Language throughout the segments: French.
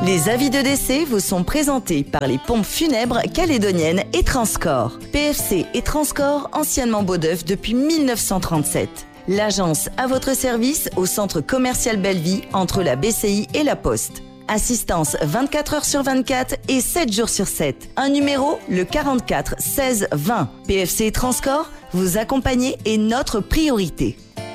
Les avis de décès vous sont présentés par les pompes funèbres calédoniennes et Transcorps. PFC et Transcorps, anciennement Beaudeuf depuis 1937. L'agence à votre service au centre commercial Belleville entre la BCI et la Poste. Assistance 24 heures sur 24 et 7 jours sur 7. Un numéro, le 44 16 20. PFC et Transcorps, vous accompagner est notre priorité.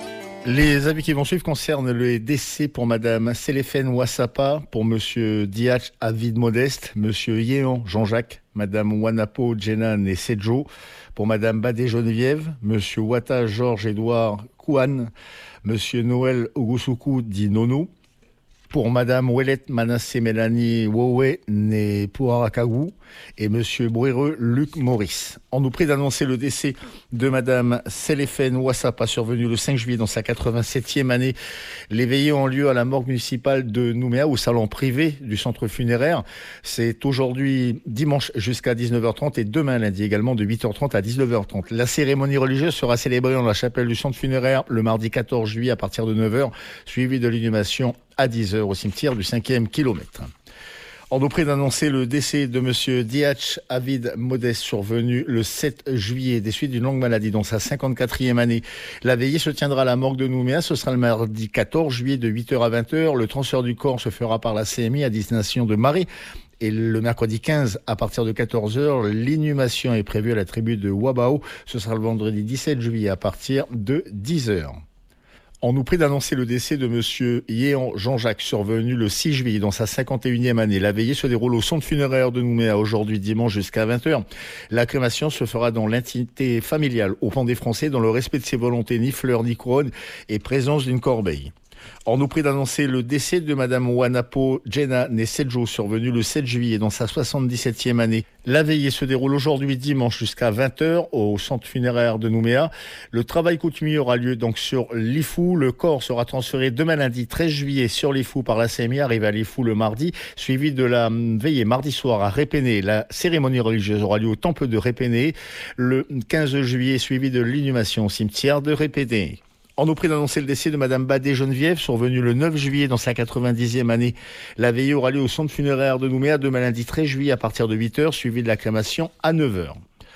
Les avis qui vont suivre concernent le décès pour Madame Selefen Wassapa, pour Monsieur Diach Avid Modeste, Monsieur Yéon Jean-Jacques, Madame Wanapo Jenan et Sedjo, pour Madame Badé Geneviève, Monsieur Wata Georges-Édouard Kouane, Monsieur Noël Ogusuku dit Nono, pour Madame Ouellet Manassé Mélanie Wowe né Pouarakagou et Monsieur Bruereux Luc Maurice. On nous prie d'annoncer le décès de Madame Selefen Wassapa, survenue le 5 juillet dans sa 87e année. Les veillées ont lieu à la morgue municipale de Nouméa, au salon privé du centre funéraire. C'est aujourd'hui dimanche jusqu'à 19h30 et demain lundi également de 8h30 à 19h30. La cérémonie religieuse sera célébrée dans la chapelle du centre funéraire le mardi 14 juillet à partir de 9h, suivie de l'inhumation à 10h au cimetière du 5e kilomètre. On nous prie d'annoncer le décès de Monsieur Diach Avid Modeste, survenu le 7 juillet des suites d'une longue maladie dans sa 54e année. La veillée se tiendra à la morgue de Nouméa. Ce sera le mardi 14 juillet de 8h à 20h. Le transfert du corps se fera par la CMI à destination de Marais. Et le mercredi 15, à partir de 14h, l'inhumation est prévue à la tribu de Wabao. Ce sera le vendredi 17 juillet à partir de 10h. On nous prie d'annoncer le décès de Monsieur Yéon Jean-Jacques, survenu le 6 juillet dans sa 51e année. La veillée se déroule au centre funéraire de Nouméa aujourd'hui dimanche jusqu'à 20h. La crémation se fera dans l'intimité familiale au Pan des Français, dans le respect de ses volontés, ni fleurs ni couronne, et présence d'une corbeille. On nous prie d'annoncer le décès de Madame Wanapo Jena née Sedjo, survenue le 7 juillet dans sa 77e année. La veillée se déroule aujourd'hui dimanche jusqu'à 20h au centre funéraire de Nouméa. Le travail coutumier aura lieu donc sur Lifou. Le corps sera transféré demain lundi 13 juillet sur Lifou par la CMI, arrivé à Lifou le mardi, suivi de la veillée mardi soir à Répéné. La cérémonie religieuse aura lieu au temple de Répéné le 15 juillet, suivi de l'inhumation au cimetière de Répéné. On nous prie d'annoncer le décès de Madame Badé Geneviève, survenue le 9 juillet dans sa 90e année. La veillée aura lieu au centre funéraire de Nouméa demain lundi 13 juillet à partir de 8h, suivi de la crémation à 9h.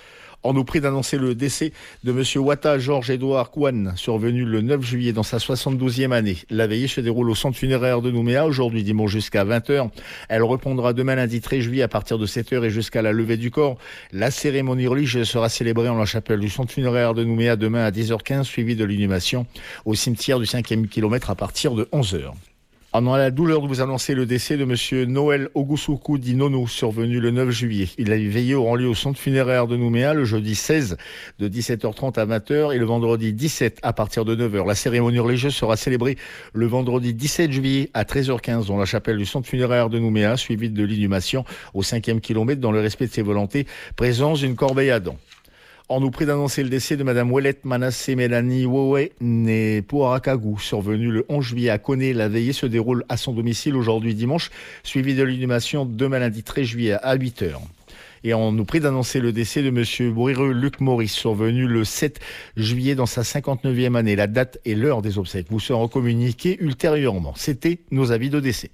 On nous prie d'annoncer le décès de Monsieur Wata Georges-Édouard Kouane, survenu le 9 juillet dans sa 72e année. La veillée se déroule au centre funéraire de Nouméa, aujourd'hui dimanche jusqu'à 20h. Elle reprendra demain lundi 13 juillet à partir de 7h et jusqu'à la levée du corps. La cérémonie religieuse sera célébrée en la chapelle du centre funéraire de Nouméa demain à 10h15, suivie de l'inhumation au cimetière du 5e kilomètre à partir de 11h. On a la douleur de vous annoncer le décès de Monsieur Noël Ogusuku dit Nono, survenu le 9 juillet. Il a veillé auront lieu au centre funéraire de Nouméa le jeudi 16 de 17h30 à 20h et le vendredi 17 à partir de 9h. La cérémonie religieuse sera célébrée le vendredi 17 juillet à 13h15 dans la chapelle du centre funéraire de Nouméa, suivie de l'inhumation au 5e kilomètre dans le respect de ses volontés, présence d'une corbeille à dents. On nous prie d'annoncer le décès de Madame Ouellet Manassé Mélanie Wowe née Pouarakagou, survenue le 11 juillet à Koné. La veillée se déroule à son domicile aujourd'hui dimanche, suivie de l'inhumation demain lundi 13 juillet à 8h. Et on nous prie d'annoncer le décès de Monsieur Bruereux Luc Maurice, survenu le 7 juillet dans sa 59e année. La date et l'heure des obsèques vous seront communiquées ultérieurement. C'était nos avis de décès.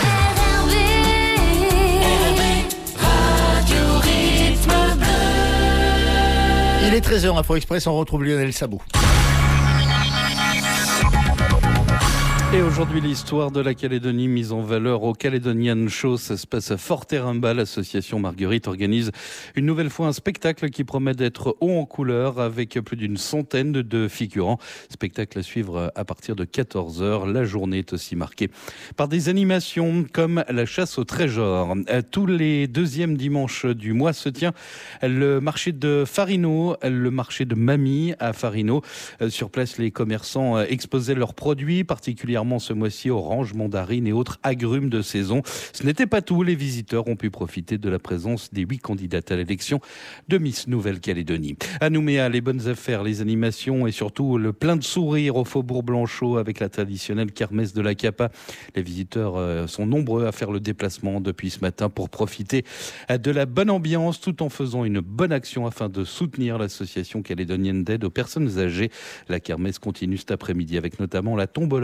Il est 13h, Info Express, on retrouve Lionel Sabot. Et aujourd'hui, l'histoire de la Calédonie mise en valeur au Caledonian Show. Ça se passe à Forterumba. L'association Marguerite organise une nouvelle fois un spectacle qui promet d'être haut en couleur avec plus d'une centaine de figurants. Spectacle à suivre à partir de 14h. La journée est aussi marquée par des animations comme la chasse au trésor. Tous les deuxièmes dimanches du mois se tient le marché de Farino, le marché de Mamie à Farino. Sur place, les commerçants exposaient leurs produits, particulièrement ce mois-ci oranges, mandarines et autres agrumes de saison. Ce n'était pas tout, les visiteurs ont pu profiter de la présence des 8 candidates à l'élection de Miss Nouvelle-Calédonie. À Nouméa, les bonnes affaires, les animations et surtout le plein de sourires au Faubourg Blanchot avec la traditionnelle kermesse de la Capa. Les visiteurs sont nombreux à faire le déplacement depuis ce matin pour profiter de la bonne ambiance tout en faisant une bonne action afin de soutenir l'association calédonienne d'aide aux personnes âgées. La kermesse continue cet après-midi avec notamment la tombola qui est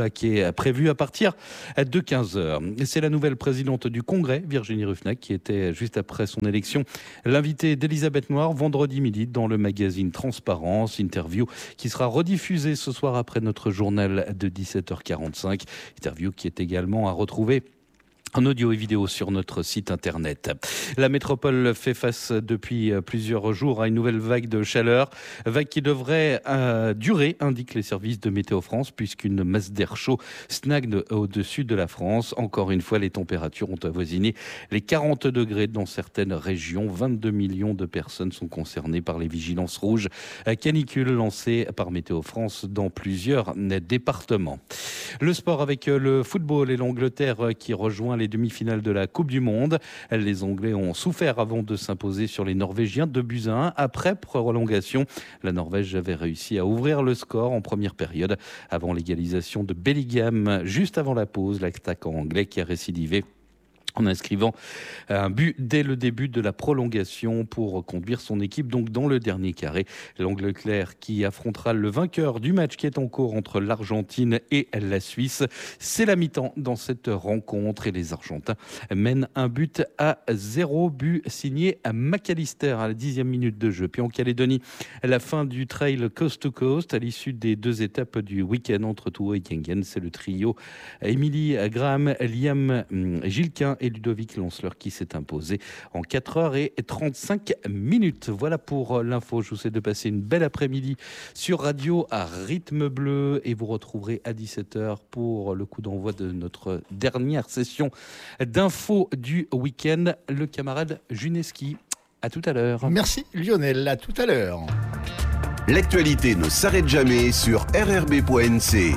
est prévue à partir de 15h. C'est la nouvelle présidente du Congrès, Virginie Ruffnac, qui était juste après son élection l'invitée d'Elisabeth Noir vendredi midi dans le magazine Transparence. Interview qui sera rediffusée ce soir après notre journal de 17h45. Interview qui est également à retrouver en audio et vidéo sur notre site internet. La métropole fait face depuis plusieurs jours à une nouvelle vague de chaleur. Vague qui devrait durer, indiquent les services de Météo France, puisqu'une masse d'air chaud stagne au-dessus de la France. Encore une fois, les températures ont avoisiné les 40 degrés dans certaines régions. 22 millions de personnes sont concernées par les vigilances rouges canicule lancées par Météo France dans plusieurs départements. Le sport avec le football et l'Angleterre qui rejoint les demi-finales de la Coupe du Monde. Les Anglais ont souffert avant de s'imposer sur les Norvégiens 2-1 après prolongation. La Norvège avait réussi à ouvrir le score en première période avant l'égalisation de Bellingham. Juste avant la pause, l'attaquant anglais qui a récidivé en inscrivant un but dès le début de la prolongation pour conduire son équipe donc dans le dernier carré. L'Angleterre qui affrontera le vainqueur du match qui est en cours entre l'Argentine et la Suisse. C'est la mi-temps dans cette rencontre et les Argentins mènent 1-0, but signé à McAllister à la 10e minute de jeu. Puis en Calédonie, la fin du trail Coast to Coast à l'issue des 2 étapes du week-end entre Touo et Yengen. C'est le trio Émilie Graham, Liam Gilquin et Ludovic Lanceleur qui s'est imposé en 4h35. Voilà pour l'info. Je vous souhaite de passer une belle après-midi sur Radio à rythme bleu et vous retrouverez à 17h pour le coup d'envoi de notre dernière session d'info du week-end. Le camarade Juneski. À tout à l'heure. Merci Lionel, à tout à l'heure. L'actualité ne s'arrête jamais sur rrb.nc.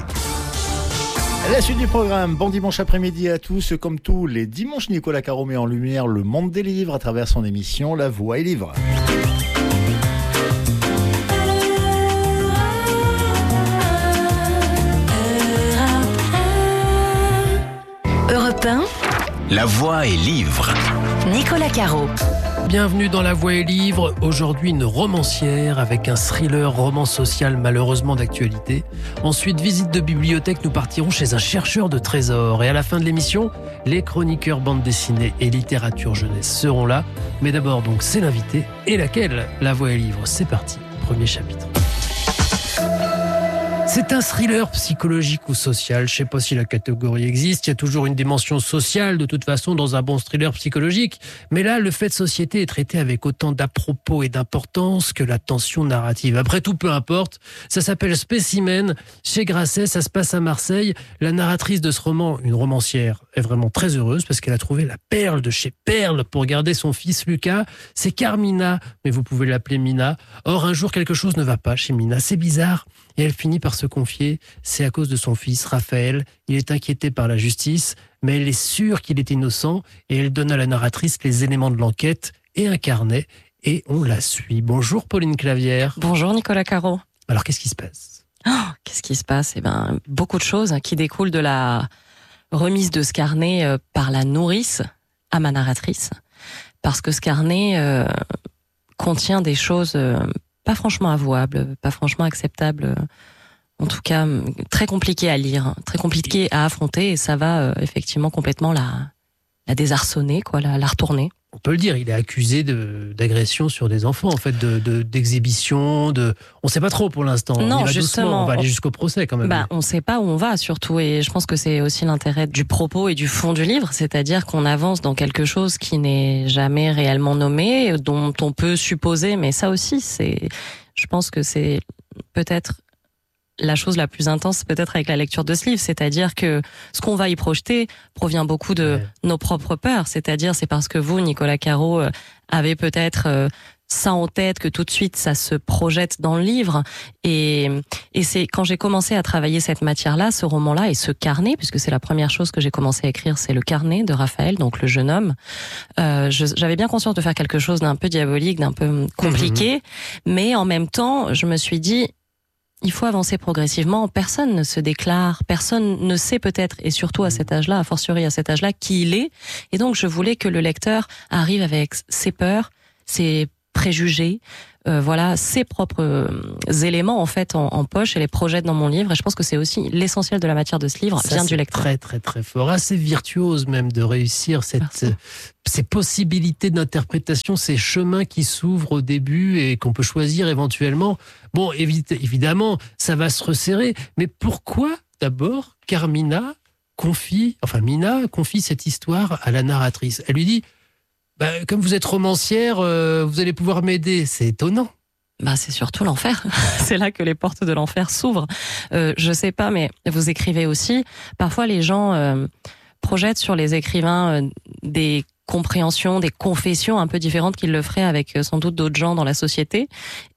La suite du programme, bon dimanche après-midi à tous. Comme tous les dimanches, Nicolas Caro met en lumière le monde des livres à travers son émission La Voix et Livre. Europe 1, La Voix et Livre. Nicolas Caro. Bienvenue dans La Voix et Livre. Aujourd'hui, une romancière avec un thriller roman social malheureusement d'actualité. Ensuite, visite de bibliothèque, nous partirons chez un chercheur de trésors. Et à la fin de l'émission, les chroniqueurs bande dessinée et littérature jeunesse seront là. Mais d'abord, donc, c'est l'invité. Et laquelle ? La Voix et Livre, c'est parti. Premier chapitre. C'est un thriller psychologique ou social. Je ne sais pas si la catégorie existe. Il y a toujours une dimension sociale, de toute façon, dans un bon thriller psychologique. Mais là, le fait de société est traité avec autant d'à-propos et d'importance que la tension narrative. Après tout, peu importe. Ça s'appelle Spécimen. Chez Grasset, ça se passe à Marseille. La narratrice de ce roman, une romancière, est vraiment très heureuse parce qu'elle a trouvé la perle de chez Perle pour garder son fils Lucas. C'est Carmina, mais vous pouvez l'appeler Mina. Or, un jour, quelque chose ne va pas chez Mina. C'est bizarre. Et elle finit par se confier, c'est à cause de son fils, Raphaël. Il est inquiété par la justice, mais elle est sûre qu'il est innocent et elle donne à la narratrice les éléments de l'enquête et un carnet et on la suit. Bonjour Pauline Clavière. Bonjour Nicolas Caro. Alors qu'est-ce qui se passe ? Qu'est-ce qui se passe ? Beaucoup de choses qui découlent de la remise de ce carnet par la nourrice à ma narratrice. Parce que ce carnet contient des choses pas franchement avouable, pas franchement acceptable, en tout cas très compliqué à lire, très compliqué à affronter, et ça va effectivement complètement la désarçonner, la retourner. On peut le dire, il est accusé d'agression sur des enfants, en fait, d'exhibition, on sait pas trop pour l'instant. Non, on y va justement. Doucement, on va aller jusqu'au procès quand même. On sait pas où on va surtout, et je pense que c'est aussi l'intérêt du propos et du fond du livre, c'est-à-dire qu'on avance dans quelque chose qui n'est jamais réellement nommé, dont on peut supposer, mais ça aussi, je pense que c'est peut-être la chose la plus intense, peut-être avec la lecture de ce livre, c'est-à-dire que ce qu'on va y projeter provient beaucoup de nos propres peurs, c'est-à-dire c'est parce que vous, Nicolas Caro, avez peut-être ça en tête que tout de suite ça se projette dans le livre, et c'est quand j'ai commencé à travailler cette matière-là, ce roman-là et ce carnet, puisque c'est la première chose que j'ai commencé à écrire, c'est le carnet de Raphaël, donc le jeune homme. J'avais bien conscience de faire quelque chose d'un peu diabolique, d'un peu compliqué, mais en même temps, je me suis dit, il faut avancer progressivement. Personne ne se déclare, personne ne sait peut-être, et surtout à cet âge-là, a fortiori à cet âge-là, qui il est. Et donc, je voulais que le lecteur arrive avec ses peurs, ses préjugés, voilà, ses propres éléments en fait en poche et les projette dans mon livre. Et je pense que c'est aussi l'essentiel de la matière de ce livre, Ça, vient du lecteur. Très très très fort, assez virtuose même de réussir ces possibilités d'interprétation, ces chemins qui s'ouvrent au début et qu'on peut choisir éventuellement. Bon, évidemment, ça va se resserrer, mais pourquoi d'abord Mina confie cette histoire à la narratrice? Elle lui dit, comme vous êtes romancière, vous allez pouvoir m'aider. C'est étonnant. C'est surtout l'enfer. C'est là que les portes de l'enfer s'ouvrent. Je sais pas, mais vous écrivez aussi. Parfois, les gens projettent sur les écrivains des compréhensions, des confessions un peu différentes qu'ils le feraient avec sans doute d'autres gens dans la société.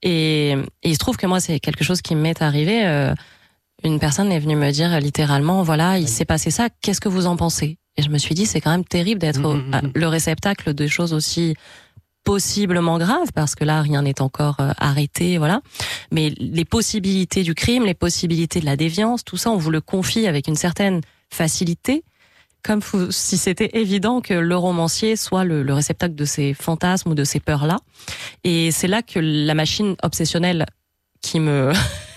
Et il se trouve que moi, c'est quelque chose qui m'est arrivé. Une personne est venue me dire littéralement, voilà, il s'est passé ça, qu'est-ce que vous en pensez? Et je me suis dit, c'est quand même terrible d'être le réceptacle de choses aussi possiblement graves, parce que là, rien n'est encore arrêté, voilà. Mais les possibilités du crime, les possibilités de la déviance, tout ça, on vous le confie avec une certaine facilité, comme si c'était évident que le romancier soit le réceptacle de ces fantasmes ou de ces peurs-là. Et c'est là que la machine obsessionnelle qui me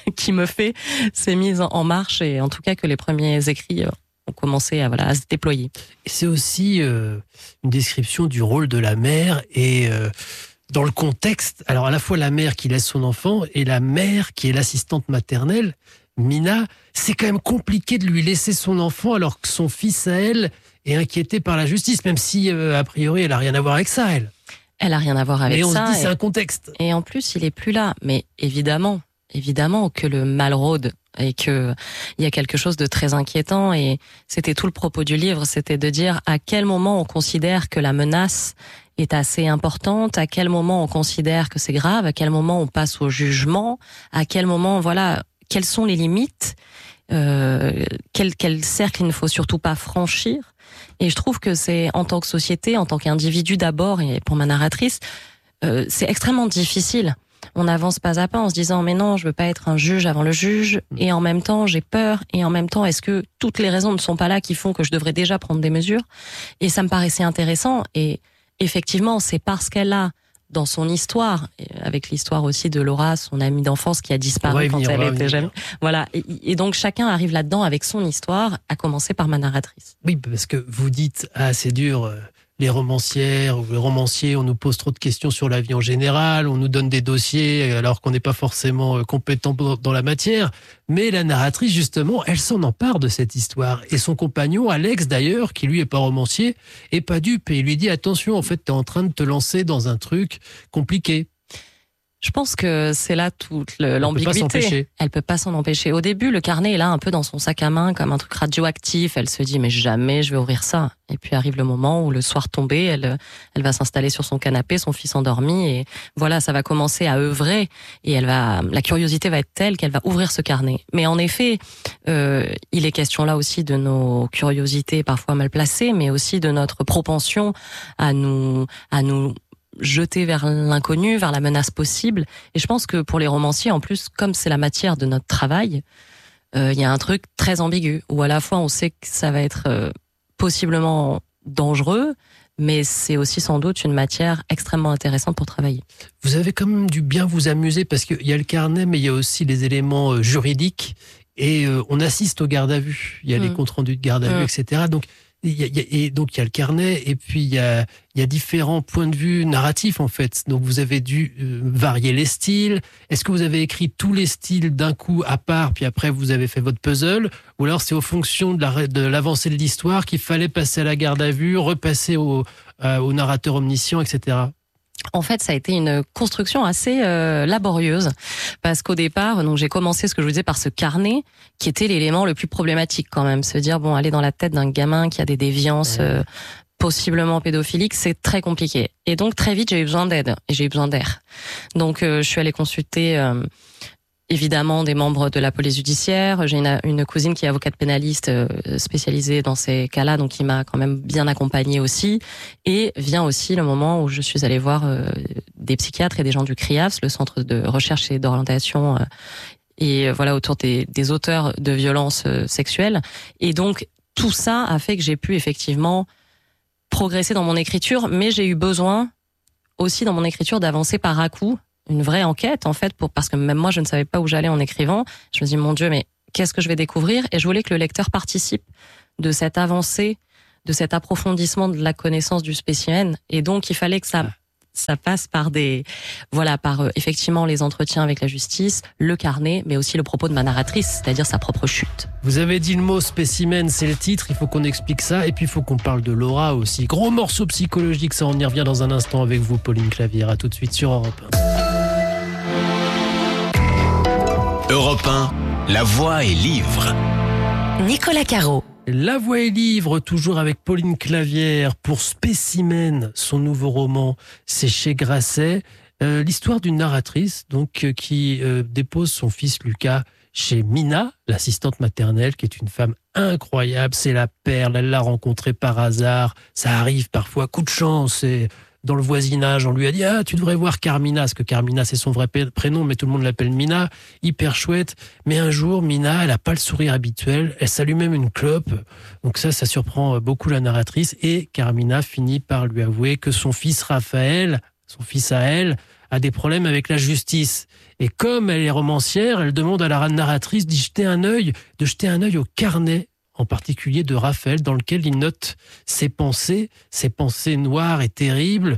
fait s'est mise en marche, et en tout cas que les premiers écrits ont commencé à se déployer. Et c'est aussi une description du rôle de la mère et dans le contexte, alors à la fois la mère qui laisse son enfant et la mère qui est l'assistante maternelle, Mina, c'est quand même compliqué de lui laisser son enfant alors que son fils à elle est inquiété par la justice, même si a priori elle a rien à voir avec ça, elle. Elle a rien à voir avec ça. Mais on se dit c'est un contexte. Et en plus, il est plus là. Mais évidemment que le mal rôde et que il y a quelque chose de très inquiétant, et c'était tout le propos du livre, c'était de dire à quel moment on considère que la menace est assez importante, à quel moment on considère que c'est grave, à quel moment on passe au jugement, à quel moment, voilà, quelles sont les limites, quel cercle il ne faut surtout pas franchir. Et je trouve que c'est, en tant que société, en tant qu'individu d'abord, et pour ma narratrice, c'est extrêmement difficile. On avance pas à pas en se disant mais non, je veux pas être un juge avant le juge, et en même temps j'ai peur, et en même temps est-ce que toutes les raisons ne sont pas là qui font que je devrais déjà prendre des mesures? Et ça me paraissait intéressant, et effectivement c'est parce qu'elle a dans son histoire, avec l'histoire aussi de Laura, son amie d'enfance qui a disparu quand elle était jeune. Voilà, et donc chacun arrive là-dedans avec son histoire, à commencer par ma narratrice. Oui, parce que vous dites, c'est dur, les romancières ou les romanciers, on nous pose trop de questions sur la vie en général, on nous donne des dossiers alors qu'on n'est pas forcément compétent dans la matière. Mais la narratrice, justement, elle s'en empare de cette histoire. Et son compagnon, Alex d'ailleurs, qui lui est pas romancier, est pas dupe. Et il lui dit, attention, en fait, t'es en train de te lancer dans un truc compliqué. Je pense que c'est là toute l'ambiguïté. Elle peut pas s'en empêcher. Au début, le carnet est là un peu dans son sac à main comme un truc radioactif. Elle se dit mais jamais je vais ouvrir ça. Et puis arrive le moment où le soir tombé, elle va s'installer sur son canapé, son fils endormi, et voilà, ça va commencer à œuvrer, et la curiosité va être telle qu'elle va ouvrir ce carnet. Mais en effet, il est question là aussi de nos curiosités parfois mal placées, mais aussi de notre propension à nous jeter vers l'inconnu, vers la menace possible. Et je pense que pour les romanciers, en plus, comme c'est la matière de notre travail, il y a un truc très ambigu, où à la fois on sait que ça va être possiblement dangereux, mais c'est aussi sans doute une matière extrêmement intéressante pour travailler. Vous avez quand même dû bien vous amuser, parce qu'il y a le carnet, mais il y a aussi les éléments juridiques, et on assiste au garde à vue. Il y a les comptes rendus de garde à vue, etc. Donc, il y a le carnet, et puis il y a différents points de vue narratifs en fait. Donc vous avez dû varier les styles. Est-ce que vous avez écrit tous les styles d'un coup à part, puis après vous avez fait votre puzzle, ou alors c'est aux fonctions de l'avancée de l'histoire qu'il fallait passer à la garde à vue, repasser au narrateur omniscient, etc. En fait, ça a été une construction assez laborieuse, parce qu'au départ, donc j'ai commencé, ce que je vous disais, par ce carnet qui était l'élément le plus problématique quand même. Se dire, bon, aller dans la tête d'un gamin qui a des déviances possiblement pédophiliques, c'est très compliqué. Et donc très vite, j'ai eu besoin d'aide et j'ai eu besoin d'air. Donc je suis allée consulter évidemment des membres de la police judiciaire. J'ai une cousine qui est avocate pénaliste spécialisée dans ces cas-là, donc qui m'a quand même bien accompagnée aussi. Et vient aussi le moment où je suis allée voir des psychiatres et des gens du CRIAFS, le centre de recherche et d'orientation, et voilà, autour des auteurs de violences sexuelles. Et donc tout ça a fait que j'ai pu effectivement progresser dans mon écriture, mais j'ai eu besoin aussi dans mon écriture d'avancer par à-coups, une vraie enquête en fait, parce que même moi je ne savais pas où j'allais en écrivant. Je me dis mon Dieu, mais qu'est-ce que je vais découvrir? Et je voulais que le lecteur participe de cette avancée, de cet approfondissement de la connaissance du spécimen. Et donc il fallait que ça passe par effectivement les entretiens avec la justice, le carnet, mais aussi le propos de ma narratrice, c'est-à-dire sa propre chute. Vous avez dit le mot spécimen, c'est le titre, il faut qu'on explique ça, et puis il faut qu'on parle de Laura aussi. Gros morceau psychologique, ça on y revient dans un instant avec vous, Pauline Clavière. À tout de suite sur Europe 1. Europe 1, la voix est livre. Nicolas Caro. La Voix est livre, toujours avec Pauline Clavière pour Spécimen, son nouveau roman, c'est chez Grasset. L'histoire d'une narratrice donc qui dépose son fils Lucas chez Mina, l'assistante maternelle, qui est une femme incroyable, c'est la perle, elle l'a rencontrée par hasard, ça arrive parfois, coup de chance, et dans le voisinage, on lui a dit « Ah, tu devrais voir Carmina », parce que Carmina, c'est son vrai prénom, mais tout le monde l'appelle Mina, hyper chouette. Mais un jour, Mina, elle n'a pas le sourire habituel, elle s'allume même une clope. Donc ça surprend beaucoup la narratrice. Et Carmina finit par lui avouer que son fils Raphaël, son fils à elle, a des problèmes avec la justice. Et comme elle est romancière, elle demande à la narratrice de jeter un œil au carnet, en particulier de Raphaël, dans lequel il note ses pensées noires et terribles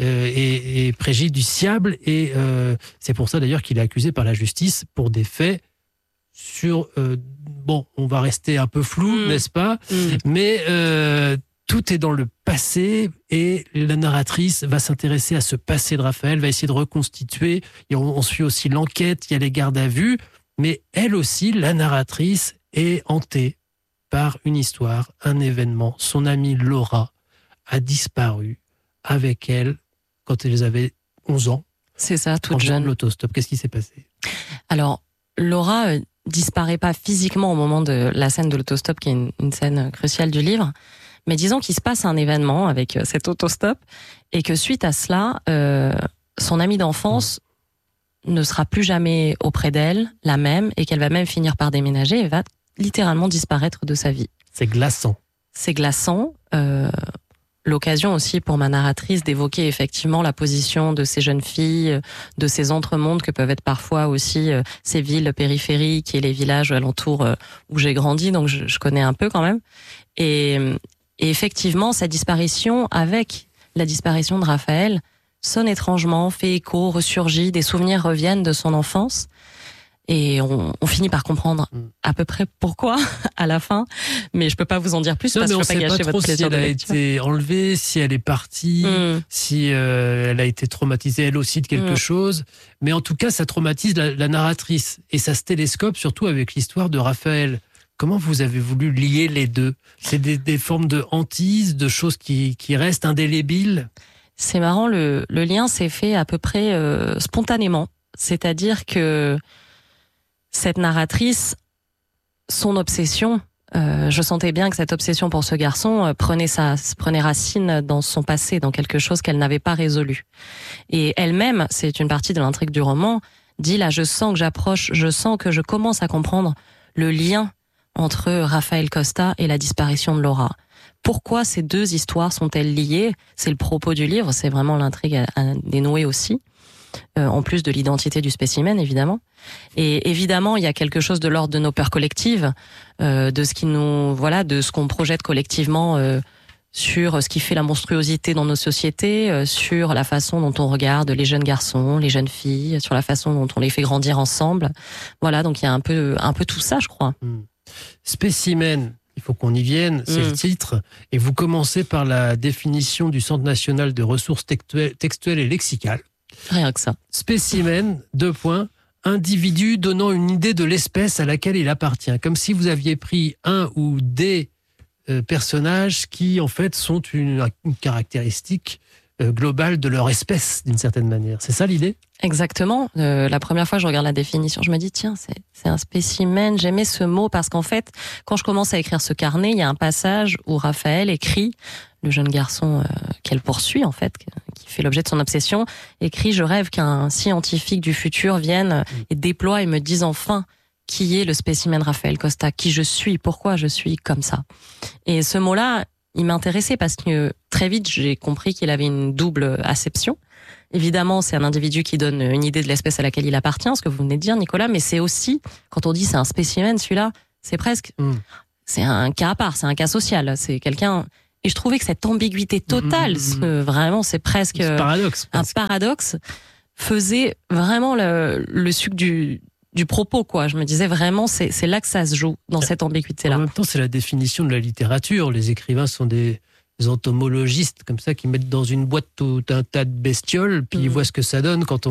et préjudiciables. Et c'est pour ça d'ailleurs qu'il est accusé par la justice pour des faits sur... on va rester un peu flou, n'est-ce pas ? Mais tout est dans le passé et la narratrice va s'intéresser à ce passé de Raphaël, va essayer de reconstituer. Et on suit aussi l'enquête, il y a les gardes à vue, mais elle aussi, la narratrice, est hantée par une histoire, un événement. Son amie Laura a disparu avec elle quand elle avait 11 ans. C'est ça, toute jeune. L'autostop. Qu'est-ce qui s'est passé ? Alors, Laura disparaît pas physiquement au moment de la scène de l'autostop, qui est une scène cruciale du livre. Mais disons qu'il se passe un événement avec cet autostop et que suite à cela, son amie d'enfance ne sera plus jamais auprès d'elle, la même, et qu'elle va même finir par déménager et va littéralement disparaître de sa vie. C'est glaçant. C'est glaçant. L'occasion aussi pour ma narratrice d'évoquer effectivement la position de ces jeunes filles, de ces entremondes que peuvent être parfois aussi ces villes périphériques et les villages alentours où j'ai grandi, donc je connais un peu quand même. Et effectivement, cette disparition, avec la disparition de Raphaël, sonne étrangement, fait écho, ressurgit, des souvenirs reviennent de son enfance. Et on finit par comprendre à peu près pourquoi à la fin, mais je peux pas vous en dire plus parce que je peux pas gâcher votre plaisir de lecture. Si elle a été enlevée, si elle est partie, si elle a été traumatisée elle aussi de quelque chose, mais en tout cas ça traumatise la narratrice et ça se télescope surtout avec l'histoire de Raphaël. Comment vous avez voulu lier les deux ? C'est des formes de hantise, de choses qui restent indélébiles ? C'est marrant, le lien s'est fait à peu près spontanément, c'est-à-dire que cette narratrice, son obsession, je sentais bien que cette obsession pour ce garçon prenait racine dans son passé, dans quelque chose qu'elle n'avait pas résolu. Et elle-même, c'est une partie de l'intrigue du roman, dit là, je sens que j'approche, je sens que je commence à comprendre le lien entre Raphaël Costa et la disparition de Laura. Pourquoi ces deux histoires sont-elles liées ? C'est le propos du livre, c'est vraiment l'intrigue à dénouer aussi. En plus de l'identité du spécimen, évidemment. Et évidemment, il y a quelque chose de l'ordre de nos peurs collectives, de ce qu'on projette collectivement sur ce qui fait la monstruosité dans nos sociétés, sur la façon dont on regarde les jeunes garçons, les jeunes filles, sur la façon dont on les fait grandir ensemble. Voilà, donc il y a un peu tout ça, je crois. Spécimen. Il faut qu'on y vienne, c'est le titre. Et vous commencez par la définition du Centre national de ressources textuelles et lexicales. Rien que ça. Spécimen, : individu donnant une idée de l'espèce à laquelle il appartient. Comme si vous aviez pris un ou des personnages qui, en fait, sont une caractéristique globale de leur espèce, d'une certaine manière. C'est ça l'idée ? Exactement. La première fois que je regarde la définition, je me dis, tiens, c'est un spécimen. J'aimais ce mot parce qu'en fait, quand je commence à écrire ce carnet, il y a un passage où Raphaël écrit, le jeune garçon qu'elle poursuit, en fait, qui fait l'objet de son obsession, écrit « Je rêve qu'un scientifique du futur vienne et déploie et me dise enfin qui est le spécimen Raphaël Costa, qui je suis, pourquoi je suis comme ça. » Et ce mot-là, il m'intéressait parce que très vite, j'ai compris qu'il avait une double acception. évidemment, c'est un individu qui donne une idée de l'espèce à laquelle il appartient, ce que vous venez de dire, Nicolas, mais c'est aussi, quand on dit c'est un spécimen, celui-là, c'est presque, c'est un cas à part, c'est un cas social, c'est quelqu'un. Et je trouvais que cette ambiguïté totale, vraiment, c'est presque un paradoxe, faisait vraiment le sucre du propos, quoi. Je me disais vraiment, c'est là que ça se joue, dans cette ambiguïté-là. En même temps, c'est la définition de la littérature. Les écrivains sont des entomologistes, comme ça, qui mettent dans une boîte tout un tas de bestioles, puis ils voient ce que ça donne quand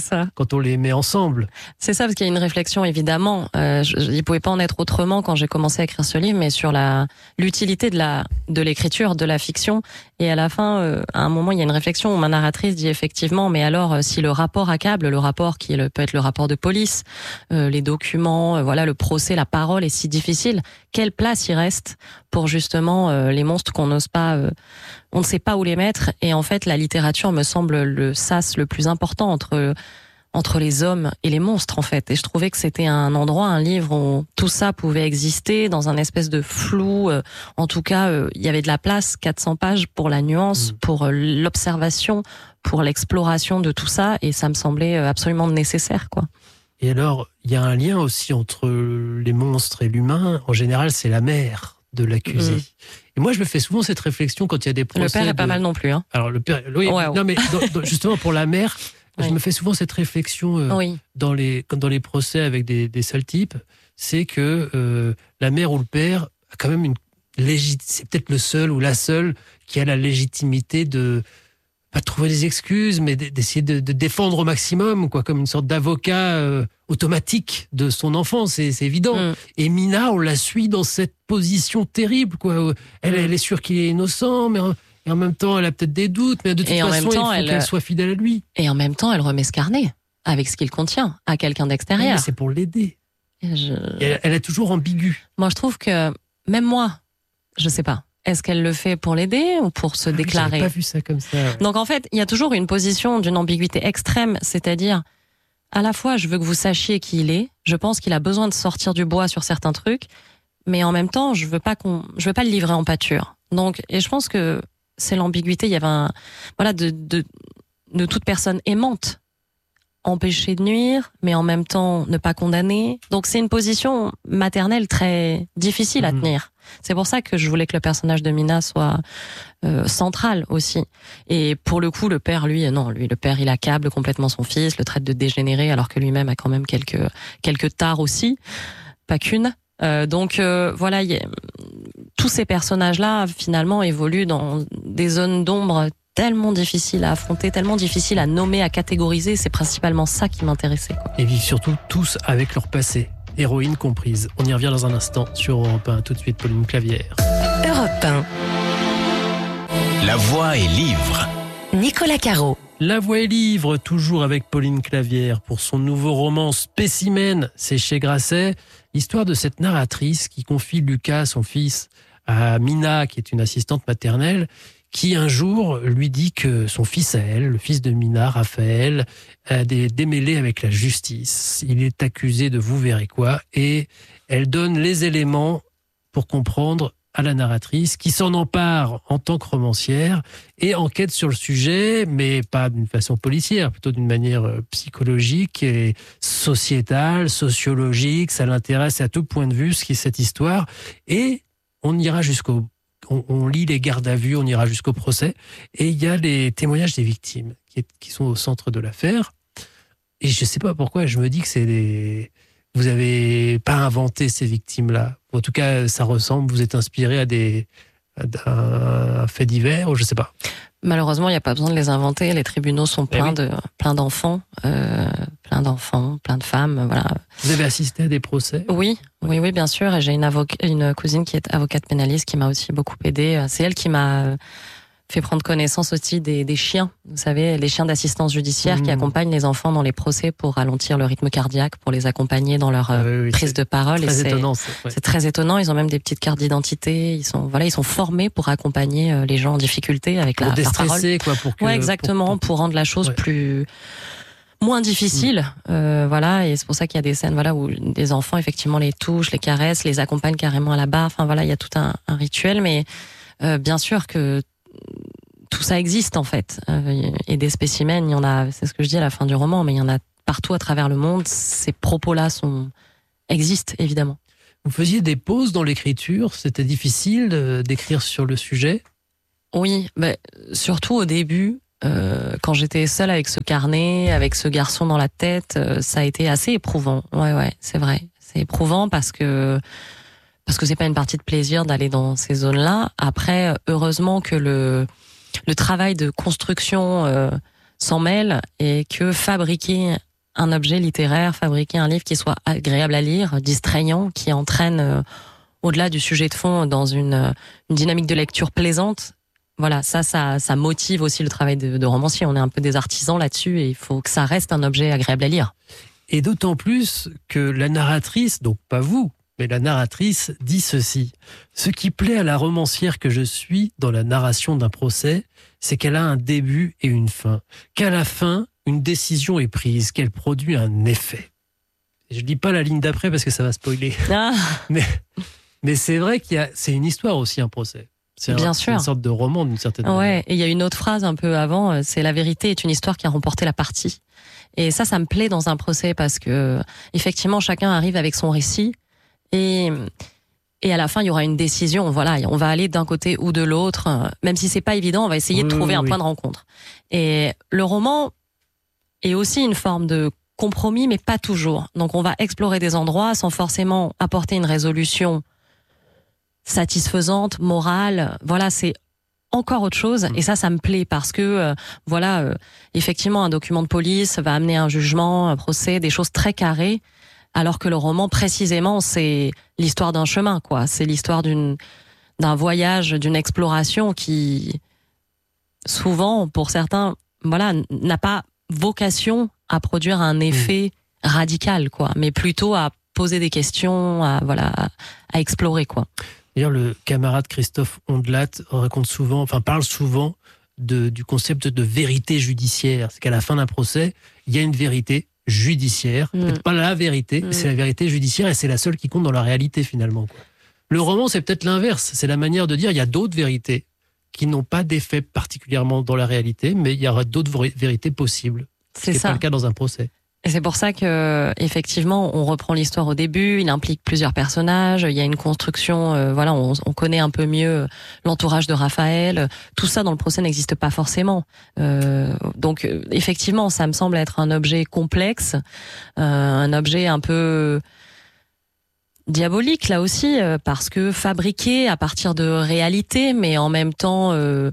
on les met ensemble. C'est ça, parce qu'il y a une réflexion, évidemment. Il pouvait pas en être autrement quand j'ai commencé à écrire ce livre, mais sur l'utilité de l'écriture, de la fiction. Et à la fin, à un moment, il y a une réflexion où ma narratrice dit effectivement, mais alors, si le rapport accable, le rapport qui peut être le rapport de police, les documents, le procès, la parole est si difficile, quelle place il reste pour justement les monstres qu'on n'ose pas, on ne sait pas où les mettre. Et en fait, la littérature me semble le sas le plus important entre les hommes et les monstres, en fait. Et je trouvais que c'était un endroit, un livre où tout ça pouvait exister dans un espèce de flou. En tout cas, il y avait de la place, 400 pages pour la nuance, pour l'observation, pour l'exploration de tout ça. Et ça me semblait absolument nécessaire, quoi. Et alors, il y a un lien aussi entre les monstres et l'humain. En général, c'est la mère de l'accusé. Et moi, je me fais souvent cette réflexion quand il y a des procès. Le père est pas mal non plus. Hein. Alors, le père, oui, non, mais justement, pour la mère, je me fais souvent cette réflexion dans les procès avec des sales types. C'est que la mère ou le père a quand même c'est peut-être le seul ou la seule qui a la légitimité de pas trouver des excuses, mais d'essayer de défendre au maximum, quoi, comme une sorte d'avocat automatique de son enfant, c'est évident. Et Mina, on la suit dans cette position terrible, quoi. Elle est sûre qu'il est innocent, mais en même temps, elle a peut-être des doutes, mais de toute façon, il faut qu'elle soit fidèle à lui. Et en même temps, elle remet ce carnet avec ce qu'il contient à quelqu'un d'extérieur. Mais c'est pour l'aider. Elle est toujours ambiguë. Moi, je trouve que même moi, je sais pas. Est-ce qu'elle le fait pour l'aider ou pour se déclarer ? J'avais pas vu ça comme ça. Ouais. Donc en fait, il y a toujours une position d'une ambiguïté extrême, c'est-à-dire à la fois je veux que vous sachiez qui il est, je pense qu'il a besoin de sortir du bois sur certains trucs, mais en même temps, je veux pas le livrer en pâture. Donc et je pense que c'est l'ambiguïté, il y avait de toute personne aimante. Empêcher de nuire, mais en même temps ne pas condamner. Donc c'est une position maternelle très difficile à tenir. C'est pour ça que je voulais que le personnage de Mina soit central aussi. Et pour le coup, le père, le père, il accable complètement son fils, le traite de dégénéré, alors que lui-même a quand même quelques tares aussi, pas qu'une. Tous ces personnages-là, finalement, évoluent dans des zones d'ombre tellement difficile à affronter, tellement difficile à nommer, à catégoriser. C'est principalement ça qui m'intéressait, quoi. Et vivent surtout tous avec leur passé, héroïne comprise. On y revient dans un instant sur Europe 1. Tout de suite, Pauline Clavière. Europe 1. La voix est livre. Nicolas Caro. La voix est livre, toujours avec Pauline Clavière pour son nouveau roman Spécimen, c'est chez Grasset. L'histoire de cette narratrice qui confie Lucas, son fils, à Mina, qui est une assistante maternelle, qui un jour lui dit que son fils à elle, le fils de Mina, Raphaël, a des démêlés avec la justice. Il est accusé de vous verrez quoi, et elle donne les éléments pour comprendre à la narratrice qui s'en empare en tant que romancière et enquête sur le sujet, mais pas d'une façon policière, plutôt d'une manière psychologique et sociétale, sociologique. Ça l'intéresse à tout point de vue, ce qui est cette histoire, et on ira on lit les gardes à vue, on ira jusqu'au procès, et il y a les témoignages des victimes qui sont au centre de l'affaire. Et je ne sais pas pourquoi, je me dis que vous n'avez pas inventé ces victimes-là. En tout cas, ça ressemble, vous êtes inspiré à fait divers, ou je ne sais pas. Malheureusement, il n'y a pas besoin de les inventer. Les tribunaux sont pleins d'enfants, plein de femmes. Voilà. Vous avez assisté à des procès ? Oui, bien sûr. Et j'ai une cousine qui est avocate pénaliste qui m'a aussi beaucoup aidée. C'est elle qui m'a fait prendre connaissance aussi des chiens. Vous savez, les chiens d'assistance judiciaire qui accompagnent les enfants dans les procès pour ralentir le rythme cardiaque, pour les accompagner dans leur prise de parole. C'est très étonnant. Ils ont même des petites cartes d'identité. Ils sont formés pour accompagner les gens en difficulté avec la parole. Exactement, pour rendre la chose moins difficile. Et c'est pour ça qu'il y a des scènes où des enfants effectivement les touchent, les caressent, les accompagnent carrément à la barre. Il y a tout un rituel, mais bien sûr que tout ça existe en fait. Et des spécimens, il y en a, c'est ce que je dis à la fin du roman, mais il y en a partout à travers le monde. Ces propos-là existent évidemment. Vous faisiez des pauses dans l'écriture, c'était difficile d'écrire sur le sujet? Oui, surtout au début, quand j'étais seule avec ce carnet, avec ce garçon dans la tête, ça a été assez éprouvant. Ouais, c'est vrai. C'est éprouvant parce que c'est pas une partie de plaisir d'aller dans ces zones-là. Après, heureusement que le travail de construction s'en mêle et que fabriquer un objet littéraire, fabriquer un livre qui soit agréable à lire, distrayant, qui entraîne au-delà du sujet de fond dans une dynamique de lecture plaisante. Voilà, ça motive aussi le travail de romancier. On est un peu des artisans là-dessus et il faut que ça reste un objet agréable à lire. Et d'autant plus que la narratrice, donc pas vous, mais la narratrice dit ceci. Ce qui plaît à la romancière que je suis dans la narration d'un procès, c'est qu'elle a un début et une fin. Qu'à la fin, une décision est prise, qu'elle produit un effet. Je lis pas la ligne d'après parce que ça va spoiler. Ah. Mais c'est vrai c'est une histoire aussi, un procès. C'est Bien sûr. une sorte de roman d'une certaine manière. Ouais, et il y a une autre phrase un peu avant, c'est la vérité est une histoire qui a remporté la partie. Et ça me plaît dans un procès parce que effectivement chacun arrive avec son récit et à la fin il y aura une décision. Voilà, on va aller d'un côté ou de l'autre, même si c'est pas évident, on va essayer de trouver un point de rencontre. Et le roman est aussi une forme de compromis, mais pas toujours. Donc on va explorer des endroits sans forcément apporter une résolution satisfaisante, morale. Voilà, c'est encore autre chose. Et ça me plaît parce que, effectivement, un document de police va amener un jugement, un procès, des choses très carrées, alors que le roman, précisément, c'est l'histoire d'un chemin, quoi. C'est l'histoire d'un voyage, d'une exploration qui, souvent, pour certains, voilà, n'a pas vocation à produire un effet radical, quoi, mais plutôt à poser des questions, à explorer, quoi. D'ailleurs, le camarade Christophe Ondelat parle souvent du concept de vérité judiciaire. C'est qu'à la fin d'un procès, il y a une vérité judiciaire. Peut-être pas la vérité, mais c'est la vérité judiciaire et c'est la seule qui compte dans la réalité finalement, quoi. Le roman, c'est peut-être l'inverse. C'est la manière de dire il y a d'autres vérités qui n'ont pas d'effet particulièrement dans la réalité, mais il y aura d'autres vérités possibles. C'est ce qui ça. n'est pas le cas dans un procès. Et c'est pour ça que, effectivement, on reprend l'histoire au début, il implique plusieurs personnages, il y a une construction, on connaît un peu mieux l'entourage de Raphaël. Tout ça dans le procès n'existe pas forcément. Donc, effectivement, ça me semble être un objet complexe, un objet un peu diabolique là aussi, parce que fabriqué à partir de réalité, mais en même temps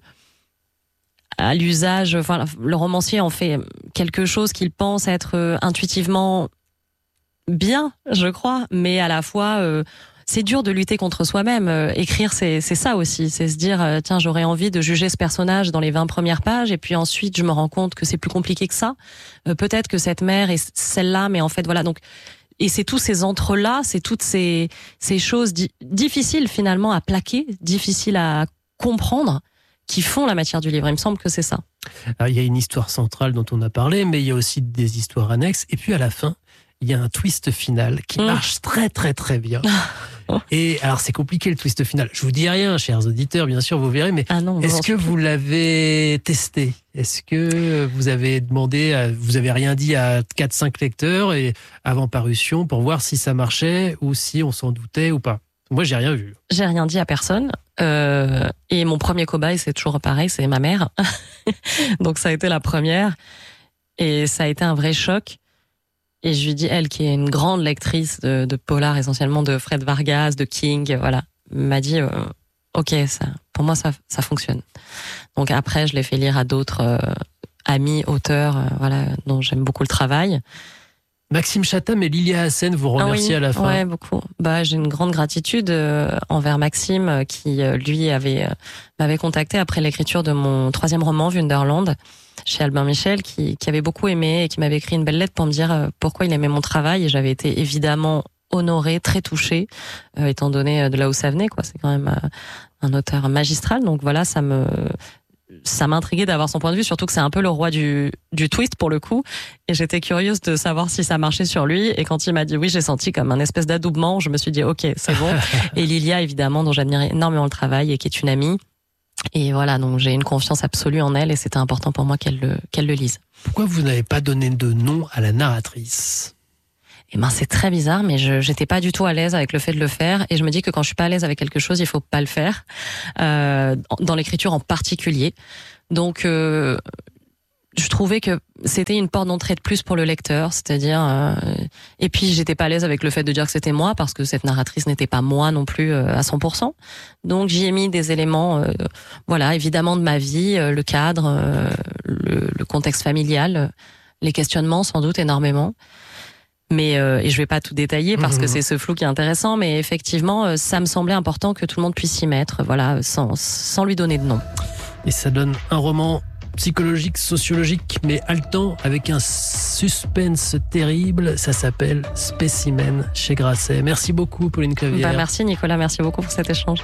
à l'usage, le romancier en fait quelque chose qu'il pense être intuitivement bien, je crois, mais à la fois c'est dur de lutter contre soi-même. Écrire, c'est ça aussi, c'est se dire tiens, j'aurais envie de juger ce personnage dans les 20 premières pages et puis ensuite je me rends compte que c'est plus compliqué que ça. Peut-être que cette mère est celle-là, mais en fait voilà, donc et c'est tous ces entre-là, c'est toutes ces choses difficiles finalement à plaquer, difficiles à comprendre, qui font la matière du livre. Il me semble que c'est ça. Alors, il y a une histoire centrale dont on a parlé, mais il y a aussi des histoires annexes. Et puis à la fin, il y a un twist final qui marche très très très bien. Et alors c'est compliqué le twist final. Je vous dis rien, chers auditeurs, bien sûr, vous verrez, mais est-ce que vous l'avez testé? Est-ce que vous avez vous avez rien dit à 4-5 lecteurs et avant parution pour voir si ça marchait ou si on s'en doutait ou pas? Moi, j'ai rien vu. J'ai rien dit à personne. Et mon premier cobaye, c'est toujours pareil, c'est ma mère. Donc ça a été la première. Et ça a été un vrai choc. Et je lui dis, elle qui est une grande lectrice de polar, essentiellement de Fred Vargas, de King, voilà, m'a dit, ok, pour moi ça fonctionne. Donc après, je l'ai fait lire à d'autres amis, auteurs, dont j'aime beaucoup le travail. Maxime Chatham et Lilia Hassen vous remercient à la fin. Ouais, beaucoup. J'ai une grande gratitude envers Maxime qui, lui, m'avait contacté après l'écriture de mon 3e roman, Wunderland, chez Albin Michel, qui avait beaucoup aimé et qui m'avait écrit une belle lettre pour me dire pourquoi il aimait mon travail. Et j'avais été évidemment honorée, très touchée, étant donné de là où ça venait, quoi. C'est quand même un auteur magistral. Donc voilà, ça m'intriguait d'avoir son point de vue, surtout que c'est un peu le roi du twist pour le coup. Et j'étais curieuse de savoir si ça marchait sur lui. Et quand il m'a dit oui, j'ai senti comme un espèce d'adoubement. Je me suis dit ok, c'est bon. Et Lilia, évidemment, dont j'admire énormément le travail et qui est une amie, Et voilà, donc j'ai une confiance absolue en elle et c'était important pour moi qu'elle le lise. Pourquoi vous n'avez pas donné de nom à la narratrice ? Eh ben, c'est très bizarre, mais j'étais pas du tout à l'aise avec le fait de le faire. Et je me dis que quand je suis pas à l'aise avec quelque chose, il faut pas le faire. Dans l'écriture en particulier. Donc, je trouvais que c'était une porte d'entrée de plus pour le lecteur. C'est-à-dire, et puis j'étais pas à l'aise avec le fait de dire que c'était moi, parce que cette narratrice n'était pas moi non plus à 100%. Donc, j'y ai mis des éléments, voilà, évidemment de ma vie, le cadre, le contexte familial, les questionnements sans doute énormément. Mais et je vais pas tout détailler parce que c'est ce flou qui est intéressant, mais effectivement, ça me semblait important que tout le monde puisse s'y mettre, voilà, sans lui donner de nom. Et ça donne un roman psychologique, sociologique, mais haletant, avec un suspense terrible. Ça s'appelle Spécimen chez Grasset. Merci beaucoup, Pauline Clavière. Merci Nicolas, merci beaucoup pour cet échange.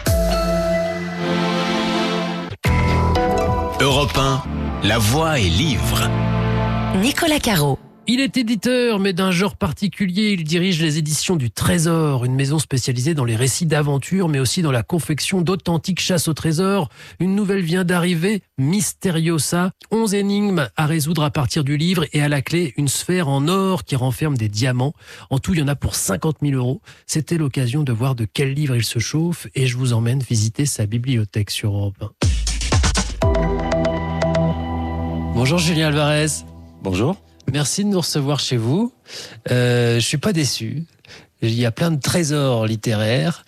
Europe 1, la voix est livre. Nicolas Caro. Il est éditeur, mais d'un genre particulier. Il dirige les éditions du Trésor, une maison spécialisée dans les récits d'aventure, mais aussi dans la confection d'authentiques chasses au trésor. Une nouvelle vient d'arriver, Mysteriosa. 11 énigmes à résoudre à partir du livre et à la clé, une sphère en or qui renferme des diamants. En tout, il y en a pour 50 000 €. C'était l'occasion de voir de quel livre il se chauffe et je vous emmène visiter sa bibliothèque sur Europe 1. Bonjour Julien Alvarez. Bonjour. Merci de nous recevoir chez vous. Je suis pas déçu. Il y a plein de trésors littéraires.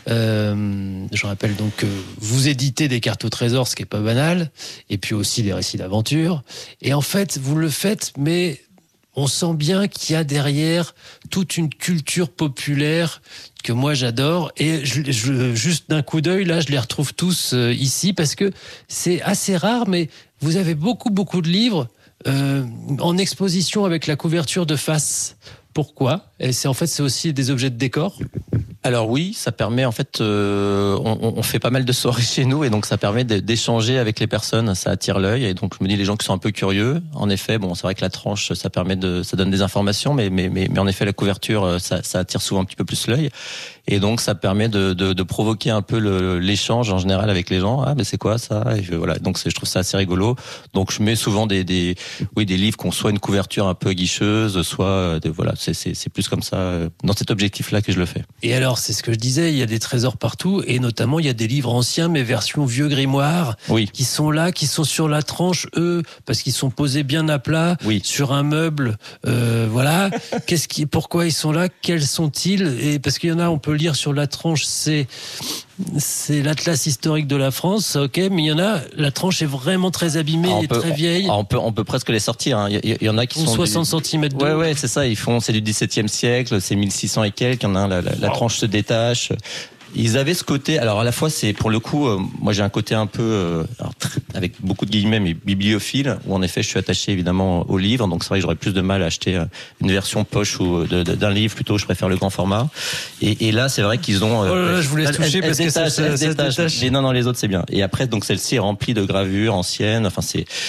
Je rappelle donc que vous éditez des cartes au trésor, ce qui est pas banal, et puis aussi des récits d'aventure. Et en fait, vous le faites, mais on sent bien qu'il y a derrière toute une culture populaire que moi j'adore. Et juste d'un coup d'œil, là, je les retrouve tous ici parce que c'est assez rare, mais vous avez beaucoup de livres en exposition avec la couverture de face. Pourquoi ? Et c'est aussi des objets de décor ? Alors oui, ça permet en fait, on fait pas mal de soirées chez nous et donc ça permet d'échanger avec les personnes, ça attire l'œil et donc je me dis les gens qui sont un peu curieux. En effet, bon c'est vrai que la tranche ça donne des informations, mais en effet la couverture ça attire souvent un petit peu plus l'œil et donc ça permet de provoquer un peu l'échange en général avec les gens. Ah mais c'est quoi ça ? Et voilà, donc je trouve ça assez rigolo. Donc je mets souvent des livres qui ont soit une couverture un peu guicheuse, soit voilà c'est plus comme ça dans cet objectif-là que je le fais. Et alors, c'est ce que je disais, il y a des trésors partout, et notamment il y a des livres anciens, mais version vieux grimoire, qui sont là, qui sont sur la tranche, parce qu'ils sont posés bien à plat, sur un meuble, voilà. Pourquoi ils sont là ? Quels sont-ils ? Et parce qu'il y en a, on peut lire sur la tranche, c'est l'Atlas historique de la France, ok, mais il y en a, la tranche est vraiment très abîmée et très vieille. On peut presque les sortir, hein. Il y en a qui sont 60 cm de haut. Ouais, c'est ça, c'est du XVIIe siècle, c'est 1600 et quelques, il y en a un, la tranche se détache. Ils avaient ce côté, alors à la fois c'est pour le coup, moi j'ai un côté un peu, avec beaucoup de guillemets, mais bibliophile, où en effet je suis attaché évidemment au livre, donc c'est vrai que j'aurais plus de mal à acheter une version poche ou d'un livre, plutôt je préfère le grand format. Et là c'est vrai qu'ils ont... oh là là, je vous laisse toucher parce que ça se détache. Mais non, les autres c'est bien. Et après donc celle-ci est remplie de gravures anciennes, enfin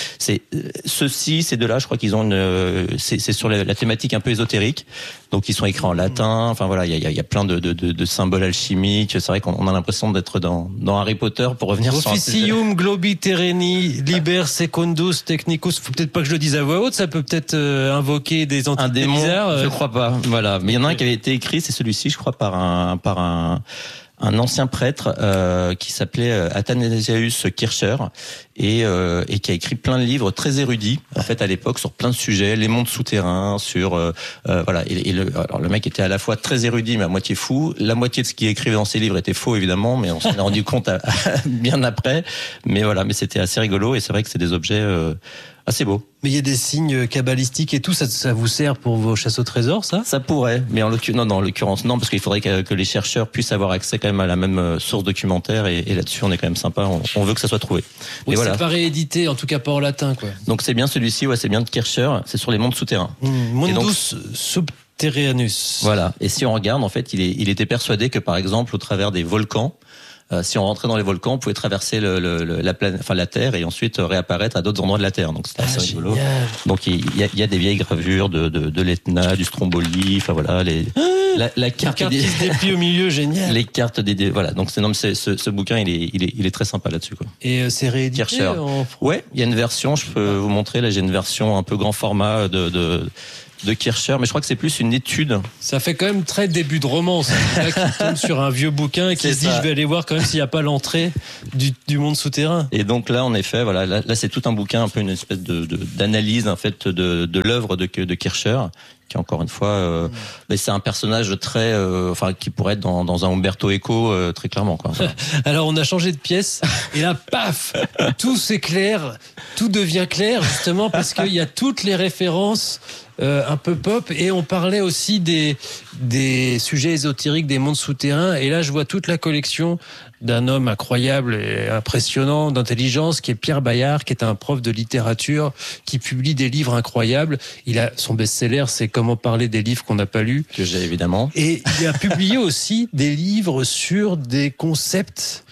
ces deux-là, je crois qu'ils ont c'est sur la thématique un peu ésotérique, donc ils sont écrits en latin, enfin voilà, il y a plein de symboles alchimiques. C'est vrai qu'on a l'impression d'être dans Harry Potter pour revenir sur Officium globi terreni liber secundus technicus. Faut peut-être pas que je le dise à voix haute, ça peut peut-être invoquer des entités bizarres. Je crois pas. Voilà, mais il y en a un qui avait été écrit, c'est celui-ci, je crois, par un ancien prêtre qui s'appelait Athanasius Kircher et qui a écrit plein de livres très érudits en fait à l'époque sur plein de sujets, les mondes souterrains, sur voilà. Alors le mec était à la fois très érudit mais à moitié fou. La moitié de ce qu'il écrivait dans ses livres était faux évidemment, mais on s'en est rendu compte bien après. Mais voilà, mais c'était assez rigolo et c'est vrai que c'est des objets assez beau. Mais il y a des signes kabbalistiques et tout, ça vous sert pour vos chasses au trésor, ça ? Ça pourrait, mais en l'occurrence non, parce qu'il faudrait que les chercheurs puissent avoir accès quand même à la même source documentaire et là-dessus on est quand même sympa, on veut que ça soit trouvé. Oui, c'est pas réédité, en tout cas pas en latin, quoi. Donc c'est bien celui-ci, c'est bien de Kircher, c'est sur les mondes souterrains. Mundus subterraneus. Voilà, et si on regarde, en fait, il était persuadé que par exemple au travers des volcans, si on rentrait dans les volcans, on pouvait traverser la Terre et ensuite réapparaître à d'autres endroits de la Terre. Donc c'était assez rigolo. Donc il y a des vieilles gravures de l'Etna, du Stromboli, enfin voilà la carte qui se déplie au milieu, génial. Les cartes voilà. Donc ce bouquin il est très sympa là-dessus quoi. Et c'est réédité Ouais, il y a une version, je peux vous montrer. Là, j'ai une version un peu grand format de Kircher, mais je crois que c'est plus une étude. Ça fait quand même très début de roman, ça. Là, qui tombe sur un vieux bouquin et qui se dit je vais aller voir quand même s'il n'y a pas l'entrée du monde souterrain. Et donc là, en effet, voilà, là c'est tout un bouquin, un peu une espèce d'analyse en fait de l'œuvre de Kircher, qui encore une fois, mais c'est un personnage très, qui pourrait être dans un Umberto Eco très clairement quoi. Voilà. Alors on a changé de pièce et là, paf, tout s'éclaire, tout devient clair justement parce qu'il y a toutes les références. Un peu pop, et on parlait aussi des sujets ésotériques, des mondes souterrains, et là je vois toute la collection d'un homme incroyable et impressionnant d'intelligence qui est Pierre Bayard, qui est un prof de littérature qui publie des livres incroyables. Il a son best-seller, c'est Comment parler des livres qu'on n'a pas lus, que j'ai évidemment, et il a publié aussi des livres sur des concepts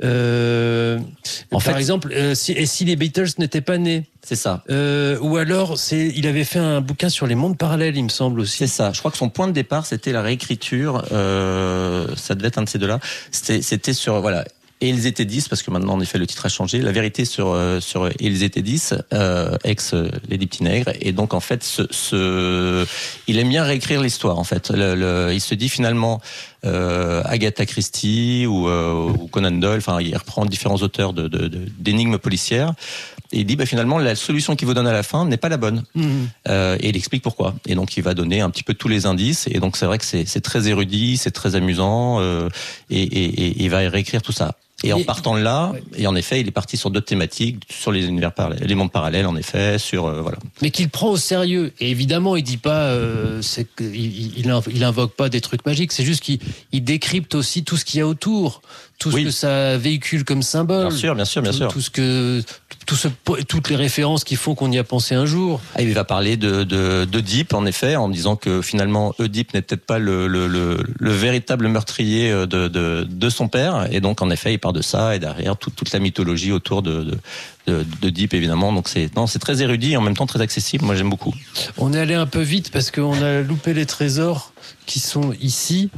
par exemple, si les Beatles n'étaient pas nés. C'est ça. Ou alors, il avait fait un bouquin sur les mondes parallèles, il me semble aussi. C'est ça. Je crois que son point de départ, c'était la réécriture. Ça devait être un de ces deux-là. C'était sur Et ils étaient 10, parce que maintenant, en effet, le titre a changé. La vérité sur Et ils étaient 10, ex Lady Petitnègre. Et donc, en fait, il aime bien réécrire l'histoire, en fait. Il se dit finalement, Agatha Christie ou Conan Doyle, enfin, il reprend différents auteurs d'énigmes policières. Et il dit, finalement, la solution qu'il vous donne à la fin n'est pas la bonne. Et il explique pourquoi. Et donc, il va donner un petit peu tous les indices. Et donc, c'est vrai que c'est très érudit, c'est très amusant, et il va réécrire tout ça. Et en partant de là, et en effet, il est parti sur d'autres thématiques, sur les univers parallèles, les mondes parallèles, en effet, sur voilà. Mais qu'il prend au sérieux. Et évidemment, il dit pas, il invoque pas des trucs magiques. C'est juste qu'il décrypte aussi tout ce qu'il y a autour, tout ce que ça véhicule comme symbole. Bien sûr. Toutes les références qui font qu'on y a pensé un jour. Il va parler d'Oedipe, en effet, en disant que finalement Oedipe n'est peut-être pas le véritable meurtrier de son père, et donc en effet il part de ça, et derrière toute la mythologie autour d'Oedipe, évidemment. Donc c'est très érudit et en même temps très accessible. Moi j'aime beaucoup. On est allé un peu vite parce qu'on a loupé les trésors qui sont ici.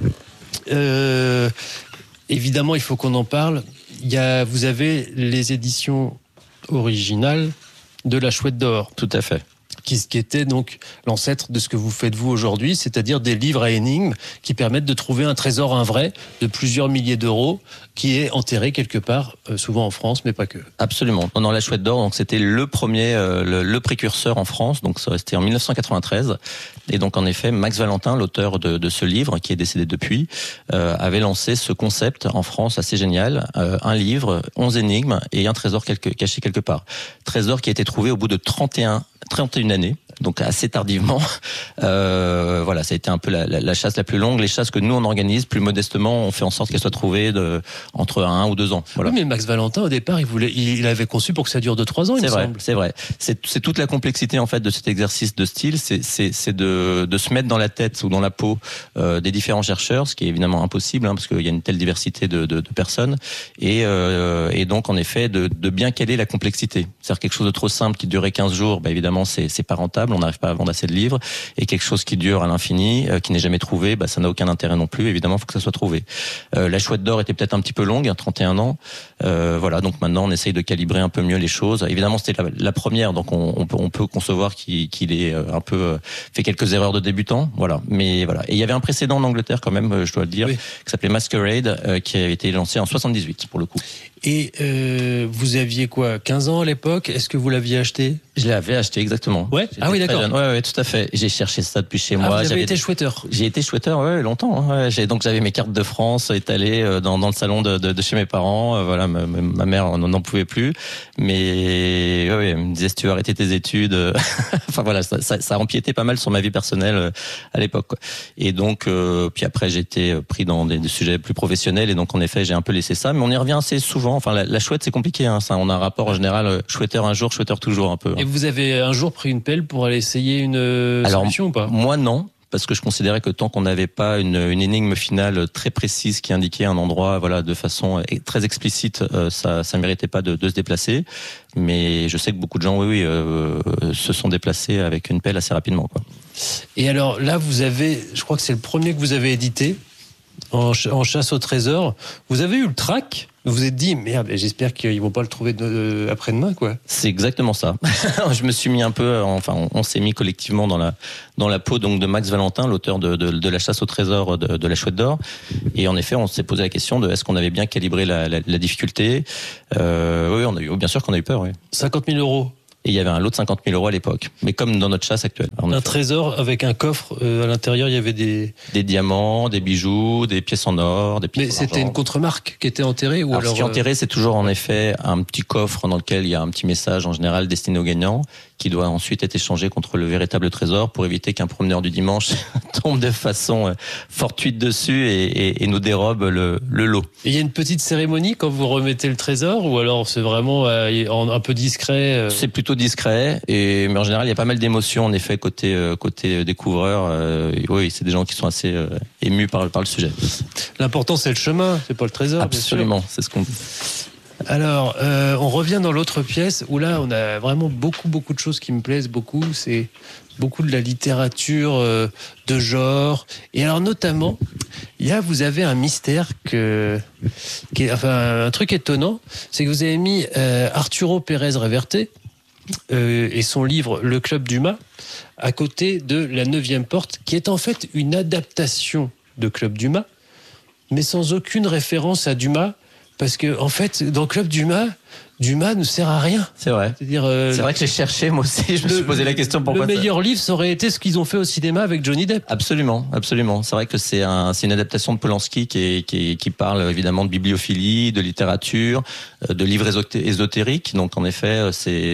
Évidemment, il faut qu'on en parle. Vous avez les éditions originales de La Chouette d'Or. Tout à fait. Qui était donc l'ancêtre de ce que vous faites vous aujourd'hui, c'est-à-dire des livres à énigmes qui permettent de trouver un trésor vrai de plusieurs milliers d'euros qui est enterré quelque part, souvent en France, mais pas que. Absolument. Dans La Chouette d'Or, donc c'était le premier, le précurseur en France, donc c'était en 1993. Et donc en effet, Max Valentin, l'auteur de ce livre, qui est décédé depuis, avait lancé ce concept en France assez génial, un livre, 11 énigmes et un trésor caché quelque part. Trésor qui a été trouvé au bout de 31 années, donc assez tardivement. Ça a été un peu la chasse la plus longue. Les chasses que nous on organise, plus modestement, on fait en sorte qu'elles soient trouvées entre 1 ou 2 ans. Voilà. Oui, mais Max Valentin, au départ, il avait conçu pour que ça dure 2-3 ans, il me semble. C'est vrai. C'est toute la complexité en fait de cet exercice de style, c'est de se mettre dans la tête ou dans la peau des différents chercheurs, ce qui est évidemment impossible, parce qu'il y a une telle diversité de personnes, et donc en effet de bien caler la complexité. C'est-à-dire quelque chose de trop simple qui durait 15 jours, évidemment c'est pas rentable, on n'arrive pas à vendre assez de livres, et quelque chose qui dure à l'infini, qui n'est jamais trouvé, ça n'a aucun intérêt non plus. Évidemment, il faut que ça soit trouvé. La Chouette d'Or était peut-être un petit peu longue, 31 ans. Donc maintenant on essaye de calibrer un peu mieux les choses. Évidemment, c'était la première, donc on peut concevoir qu'il est un peu fait quelques erreurs de débutant, voilà. Mais voilà. Et il y avait un précédent en Angleterre quand même, je dois le dire, qui s'appelait Masquerade, qui a été lancé en 78 pour le coup. Et vous aviez quoi, 15 ans à l'époque? Est-ce que vous l'aviez acheté? Je l'avais acheté, exactement. Ouais. Ah oui, d'accord. Ouais, tout à fait. J'ai cherché ça depuis chez moi. Vous avez été chouetteur. J'ai été chouetteur, longtemps. Donc j'avais mes cartes de France étalées dans le salon de chez mes parents. Ma mère n'en pouvait plus. Mais elle me disait, si tu veux arrêter tes études. Ça empiétait pas mal sur ma vie personnelle à l'époque, quoi. Et donc, puis après, j'étais pris dans des sujets plus professionnels, et donc en effet, j'ai un peu laissé ça. Mais on y revient assez souvent. Enfin, la chouette, c'est compliqué. Ça, on a un rapport en général chouetteur un jour, chouetteur toujours un peu. Et vous avez un jour pris une pelle pour aller essayer une solution ou pas? Moi, non. parce que je considérais que tant qu'on n'avait pas une énigme finale très précise qui indiquait un endroit, voilà, de façon très explicite, ça méritait pas de se déplacer. Mais je sais que beaucoup de gens, se sont déplacés avec une pelle assez rapidement, quoi. Et alors là, je crois que c'est le premier que vous avez édité en chasse au trésor. Vous avez eu le trac. Vous vous êtes dit, merde, j'espère qu'ils vont pas le trouver après-demain, quoi. C'est exactement ça. Je me suis mis un peu, on s'est mis collectivement dans la peau donc de Max Valentin, l'auteur de La chasse au trésor de la Chouette d'Or. Et en effet, on s'est posé la question de est-ce qu'on avait bien calibré la difficulté. Oui, bien sûr qu'on a eu peur. Oui. 50 000 euros. Et il y avait un lot de 50 000 euros à l'époque, mais comme dans notre chasse actuelle. Un trésor avec un coffre, à l'intérieur il y avait des diamants, des bijoux, des pièces en or, des pièces en argent. Mais c'était une contremarque qui était enterrée ou alors ce qui est enterré, c'est toujours en effet un petit coffre dans lequel il y a un petit message en général destiné aux gagnants, qui doit ensuite être échangé contre le véritable trésor pour éviter qu'un promeneur du dimanche tombe de façon fortuite dessus et nous dérobe le lot. Et il y a une petite cérémonie quand vous remettez le trésor ou alors c'est vraiment un peu discret C'est plutôt discret, mais en général il y a pas mal d'émotions en effet côté découvreur. Oui, c'est des gens qui sont assez émus par le sujet. L'important c'est le chemin, c'est pas le trésor. Absolument, c'est ce qu'on dit. Alors, on revient dans l'autre pièce où là, on a vraiment beaucoup de choses qui me plaisent beaucoup. C'est beaucoup de la littérature de genre. Et alors, notamment, vous avez un mystère un truc étonnant, c'est que vous avez mis Arturo Pérez Reverte et son livre Le Club Dumas à côté de La 9e porte, qui est en fait une adaptation de Club Dumas, mais sans aucune référence à Dumas. Parce que, en fait, dans le Club Dumas ne sert à rien. C'est vrai. C'est-à-dire, c'est vrai que j'ai cherché, moi aussi, je me suis posé la question pourquoi. Le meilleur livre, ça aurait été ce qu'ils ont fait au cinéma avec Johnny Depp. Absolument. C'est vrai que c'est une adaptation de Polanski qui parle évidemment de bibliophilie, de littérature, de livres ésotériques. Donc, en effet, c'est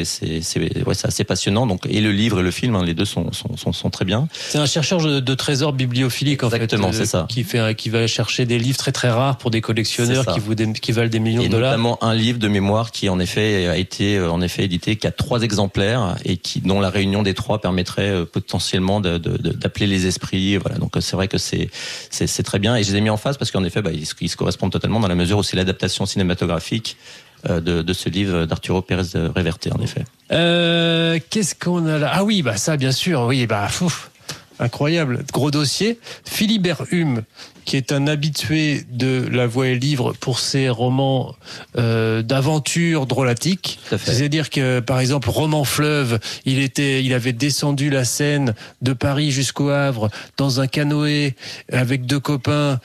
assez passionnant. Donc, et le livre et le film, les deux sont très bien. C'est un chercheur de trésors bibliophiliques, en Exactement, fait. C'est ça. Qui va chercher des livres très très rares pour des collectionneurs qui valent des millions de dollars. Et notamment un livre de mémoire qui, en effet, a été édité, qui a 3 exemplaires et dont la réunion des 3 permettrait potentiellement d'appeler les esprits. Voilà. Donc c'est vrai que c'est très bien. Et je les ai mis en face parce qu'en effet, ils se correspondent totalement dans la mesure où c'est l'adaptation cinématographique de ce livre d'Arturo Pérez Reverte, en effet. Qu'est-ce qu'on a là ? Ah oui, ça bien sûr. Oui, incroyable, gros dossier. Philibert Hume, qui est un habitué de La Voix et Livre pour ses romans d'aventure drôlatique. C'est-à-dire que, par exemple, Roman Fleuve, il avait descendu la Seine de Paris jusqu'au Havre dans un canoë avec 2 copains,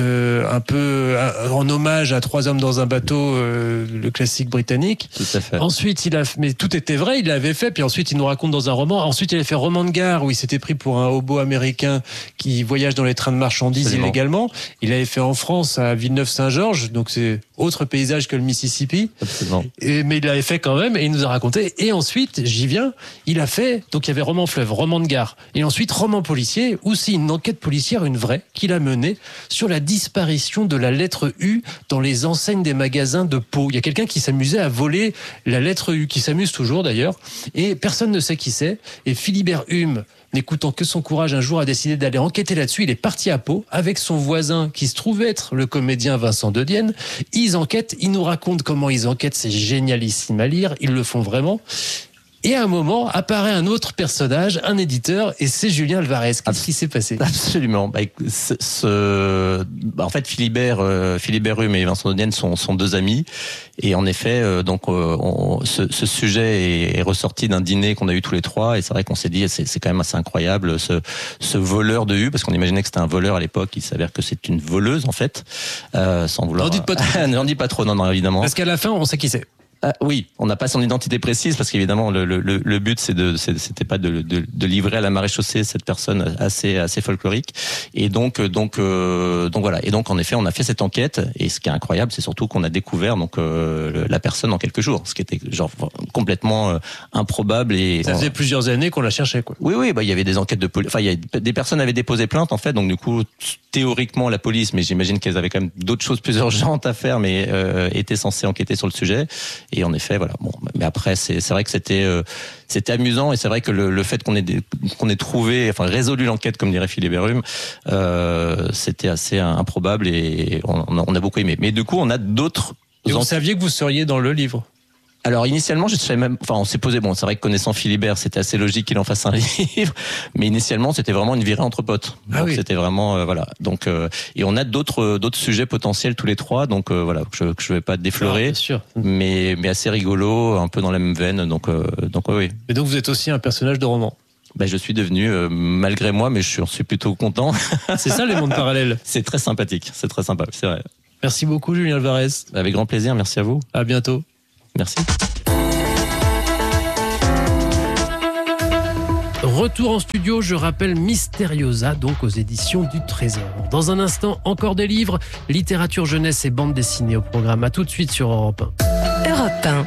un peu en hommage à 3 hommes dans un bateau, le classique britannique. Tout à fait. Ensuite, mais tout était vrai, il l'avait fait, puis ensuite il nous raconte dans un roman. Ensuite, il a fait Roman de gare où il s'était pris pour un hobo américain qui voyage dans les trains de marchandises Absolument. illégalement. Il avait fait en France à Villeneuve-Saint-Georges, donc c'est autre paysage que le Mississippi. Absolument. Mais il l'avait fait quand même et il nous a raconté. Et ensuite, j'y viens, il a fait, donc il y avait Roman Fleuve, Roman de gare, et ensuite Roman policier, aussi une enquête policière, une vraie, qu'il a menée sur la disparition de la lettre U dans les enseignes des magasins de Pau. Il y a quelqu'un qui s'amusait à voler la lettre U, qui s'amuse toujours d'ailleurs, et personne ne sait qui c'est. Et Philibert Hume, n'écoutant que son courage, un jour a décidé d'aller enquêter là-dessus. Il est parti à Pau avec son voisin qui se trouve être le comédien Vincent De Dienne. Ils enquêtent, ils nous racontent comment ils enquêtent, c'est génialissime à lire, ils le font vraiment. Et à un moment, apparaît un autre personnage, un éditeur, et c'est Julien Alvarez. Qu'est-ce qui s'est passé ? Absolument. En fait, Philibert Hume et Vincent De Dienne sont 2 amis. Et en effet, ce sujet est ressorti d'un dîner qu'on a eu tous les 3. Et c'est vrai qu'on s'est dit, c'est quand même assez incroyable, ce voleur de U, parce qu'on imaginait que c'était un voleur à l'époque. Il s'avère que c'est une voleuse, en fait. Sans vouloir. N'en dites pas trop. N'en dis pas trop, non, évidemment. Parce qu'à la fin, on sait qui c'est. Oui, on n'a pas son identité précise parce qu'évidemment le but c'était pas de livrer à la maréchaussée cette personne assez folklorique et donc voilà, et donc en effet on a fait cette enquête et ce qui est incroyable c'est surtout qu'on a découvert la personne en quelques jours, ce qui était complètement improbable. Et ça faisait plusieurs années qu'on la cherchait, quoi. Oui, il y avait des enquêtes des personnes avaient déposé plainte en fait, donc du coup théoriquement la police, mais j'imagine qu'elles avaient quand même d'autres choses plus urgentes à faire, mais étaient censées enquêter sur le sujet. Et en effet, voilà. Mais après, c'est vrai que c'était amusant, et c'est vrai que le fait qu'on ait trouvé, enfin résolu l'enquête, comme dirait Philippe Berum, c'était assez improbable, et on a beaucoup aimé. Mais du coup, on a d'autres. Et vous saviez que vous seriez dans le livre? Alors initialement, je savais même, enfin on s'est posé, bon c'est vrai que connaissant Philibert, c'était assez logique qu'il en fasse un livre, mais initialement c'était vraiment une virée entre potes. Donc c'était vraiment voilà. Donc et on a d'autres sujets potentiels tous les trois, donc voilà, que je vais pas déflorer, bien sûr. mais assez rigolo, un peu dans la même veine, donc oui. Et donc vous êtes aussi un personnage de roman? Ben, je suis devenu, malgré moi, mais je suis plutôt content. C'est ça les mondes parallèles. C'est très sympathique, c'est très sympa, c'est vrai. Merci beaucoup Julien Alvarez. Avec grand plaisir, merci à vous. À bientôt. Merci. Retour en studio, je rappelle Mysteriosa, donc aux éditions du Trésor. Dans un instant, encore des livres, littérature jeunesse et bande dessinée au programme. À tout de suite sur Europe 1. Europe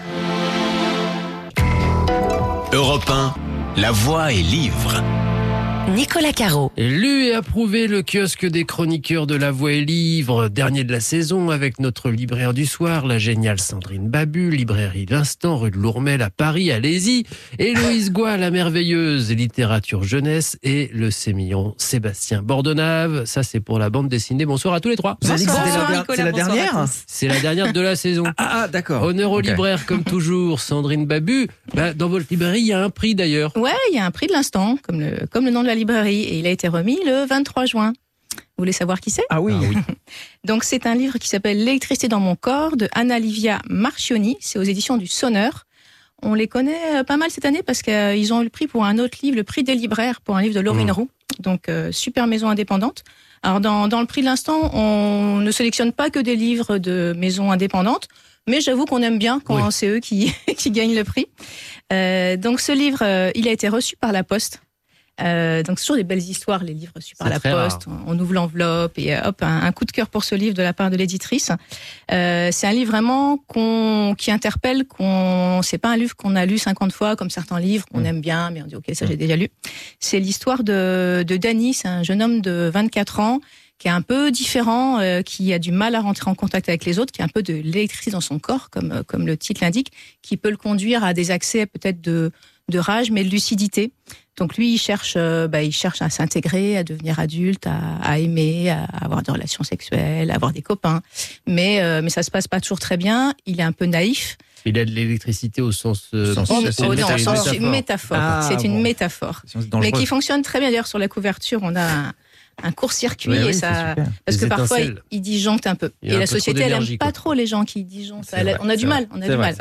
1. Europe 1, la voix est livre. Nicolas Caro. Lu et approuvé, le kiosque des chroniqueurs de La Voix et Livre, dernier de la saison, avec notre libraire du soir, la géniale Sandrine Babu, librairie L'Instant, rue de Lourmel à Paris, allez-y, Héloïse Goua, la merveilleuse littérature jeunesse, et le sémillant Sébastien Bordenave. Ça, c'est pour la bande dessinée. Bonsoir à tous les trois. Vous avez dit que c'est la dernière? C'est la dernière de la saison. Ah, d'accord. Honneur au libraire, comme toujours, Sandrine Babu. Dans votre librairie, il y a un prix d'ailleurs. Ouais, il y a un prix de l'Instant, comme le nom de la librairie, et il a été remis le 23 juin. Vous voulez savoir qui c'est? Ah oui. Donc c'est un livre qui s'appelle L'électricité dans mon corps de Anna-Livia Marchioni. C'est aux éditions du Sonneur. On les connaît pas mal cette année parce qu'ils ont eu le prix pour un autre livre, le prix des libraires, pour un livre de Laurine Roux. Donc super maison indépendante. Alors dans le prix de l'Instant, on ne sélectionne pas que des livres de maisons indépendantes, mais j'avoue qu'on aime bien quand c'est eux qui gagnent le prix. Donc ce livre, il a été reçu par la Poste. Donc c'est toujours des belles histoires, les livres reçus par la Poste. On ouvre l'enveloppe et hop, un coup de cœur pour ce livre de la part de l'éditrice. C'est un livre vraiment qui interpelle, c'est pas un livre qu'on a lu 50 fois comme certains livres qu'on aime bien, mais on dit ok, ça j'ai déjà lu. C'est l'histoire de Danny, c'est un jeune homme de 24 ans qui est un peu différent, qui a du mal à rentrer en contact avec les autres, qui a un peu de l'électricité dans son corps, comme le titre l'indique, qui peut le conduire à des accès peut-être de rage, mais de lucidité. Donc lui, il cherche à s'intégrer, à devenir adulte, à aimer, à avoir des relations sexuelles, à avoir des copains. Mais ça se passe pas toujours très bien. Il est un peu naïf. Il a de l'électricité au sens... c'est une métaphore. C'est une métaphore. Mais qui fonctionne très bien. D'ailleurs, sur la couverture, on a un court-circuit et ça, parce que parfois il disjoncte un peu. Et la société, elle aime pas trop les gens qui disjonctent. On a du mal.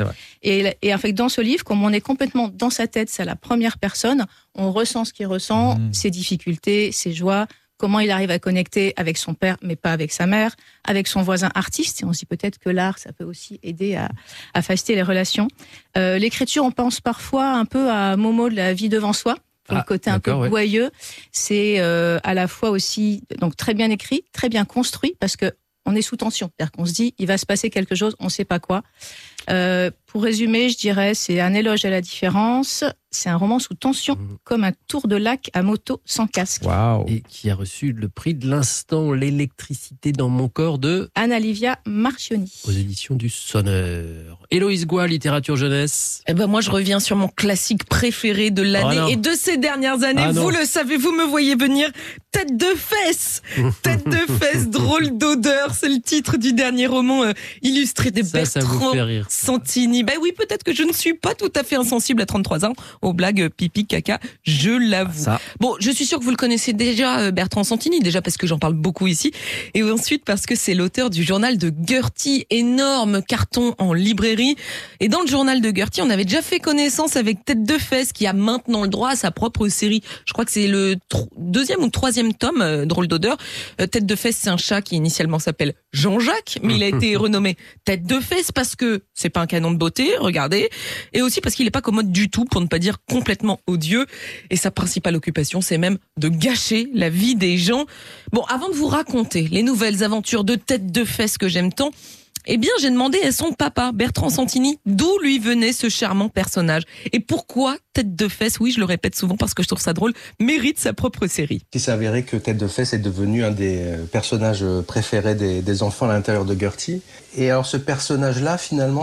Et en fait, dans ce livre, comme on est complètement dans sa tête, c'est à la première personne, on ressent ce qu'il ressent, ses difficultés, ses joies, comment il arrive à connecter avec son père, mais pas avec sa mère, avec son voisin artiste. Et on se dit peut-être que l'art, ça peut aussi aider à faciliter les relations. L'écriture, on pense parfois un peu à Momo de La vie devant soi. Le côté un peu boyeux, c'est à la fois aussi donc très bien écrit, très bien construit, parce que on est sous tension, c'est-à-dire qu'on se dit il va se passer quelque chose, on ne sait pas quoi. Pour résumer, je dirais c'est un éloge à la différence. C'est un roman sous tension, comme un tour de lac à moto sans casque. Wow. Et qui a reçu le prix de l'Instant, l'électricité dans mon corps de Anna-Livia Marchioni. Aux éditions du Sonneur. Héloïse Goua, littérature jeunesse. Moi, je reviens sur mon classique préféré de l'année et de ces dernières années. Vous le savez, vous me voyez venir. Tête de fesse. Tête de fesse, drôle d'odeur. C'est le titre du dernier roman illustré de Bertrand Santini. Oui, peut-être que je ne suis pas tout à fait insensible à 33 ans aux blagues pipi, caca, je l'avoue. Bon, je suis sûre que vous le connaissez déjà, Bertrand Santini, déjà parce que j'en parle beaucoup ici, et ensuite parce que c'est l'auteur du journal de Gertie, énorme carton en librairie. Et dans le journal de Gertie, on avait déjà fait connaissance avec Tête de fesse, qui a maintenant le droit à sa propre série. Je crois que c'est le deuxième ou troisième tome, drôle d'odeur. Tête de fesse, c'est un chat qui initialement s'appelle Jean-Jacques, mais il a été renommé Tête de fesse parce que c'est pas un canon de beauté, regardez, et aussi parce qu'il est pas commode du tout, pour ne pas dire complètement odieux, et sa principale occupation, c'est même de gâcher la vie des gens. Bon, avant de vous raconter les nouvelles aventures de Tête de fesse que j'aime tant, eh bien, j'ai demandé à son papa, Bertrand Santini, d'où lui venait ce charmant personnage. Et pourquoi Tête de fesse, oui, je le répète souvent parce que je trouve ça drôle, mérite sa propre série. Il s'est avéré que Tête de fesse est devenu un des personnages préférés des enfants à l'intérieur de Gertie. Et alors, ce personnage-là, finalement, se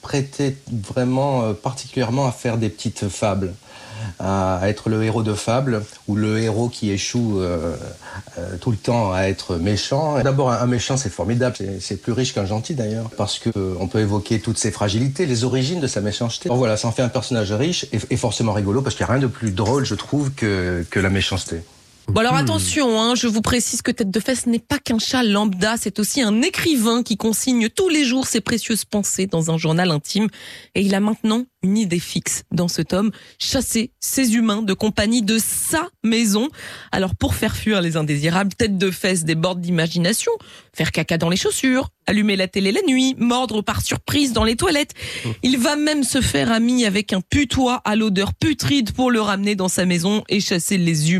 prêtait vraiment particulièrement à faire des petites fables, à être le héros de fable ou le héros qui échoue tout le temps à être méchant. D'abord, un méchant, c'est formidable, c'est plus riche qu'un gentil d'ailleurs, parce qu'on peut évoquer toutes ses fragilités, les origines de sa méchanceté. Alors voilà, ça en fait un personnage riche et forcément rigolo, parce qu'il n'y a rien de plus drôle, je trouve, que la méchanceté. Bon alors attention, je vous précise que Tête de Fesse n'est pas qu'un chat lambda, c'est aussi un écrivain qui consigne tous les jours ses précieuses pensées dans un journal intime. Et il a maintenant une idée fixe dans ce tome, chasser ces humains de compagnie de sa maison. Alors pour faire fuir les indésirables, Tête de Fesse déborde d'imagination, faire caca dans les chaussures, allumer la télé la nuit, mordre par surprise dans les toilettes. Il va même se faire ami avec un putois à l'odeur putride pour le ramener dans sa maison et chasser les humains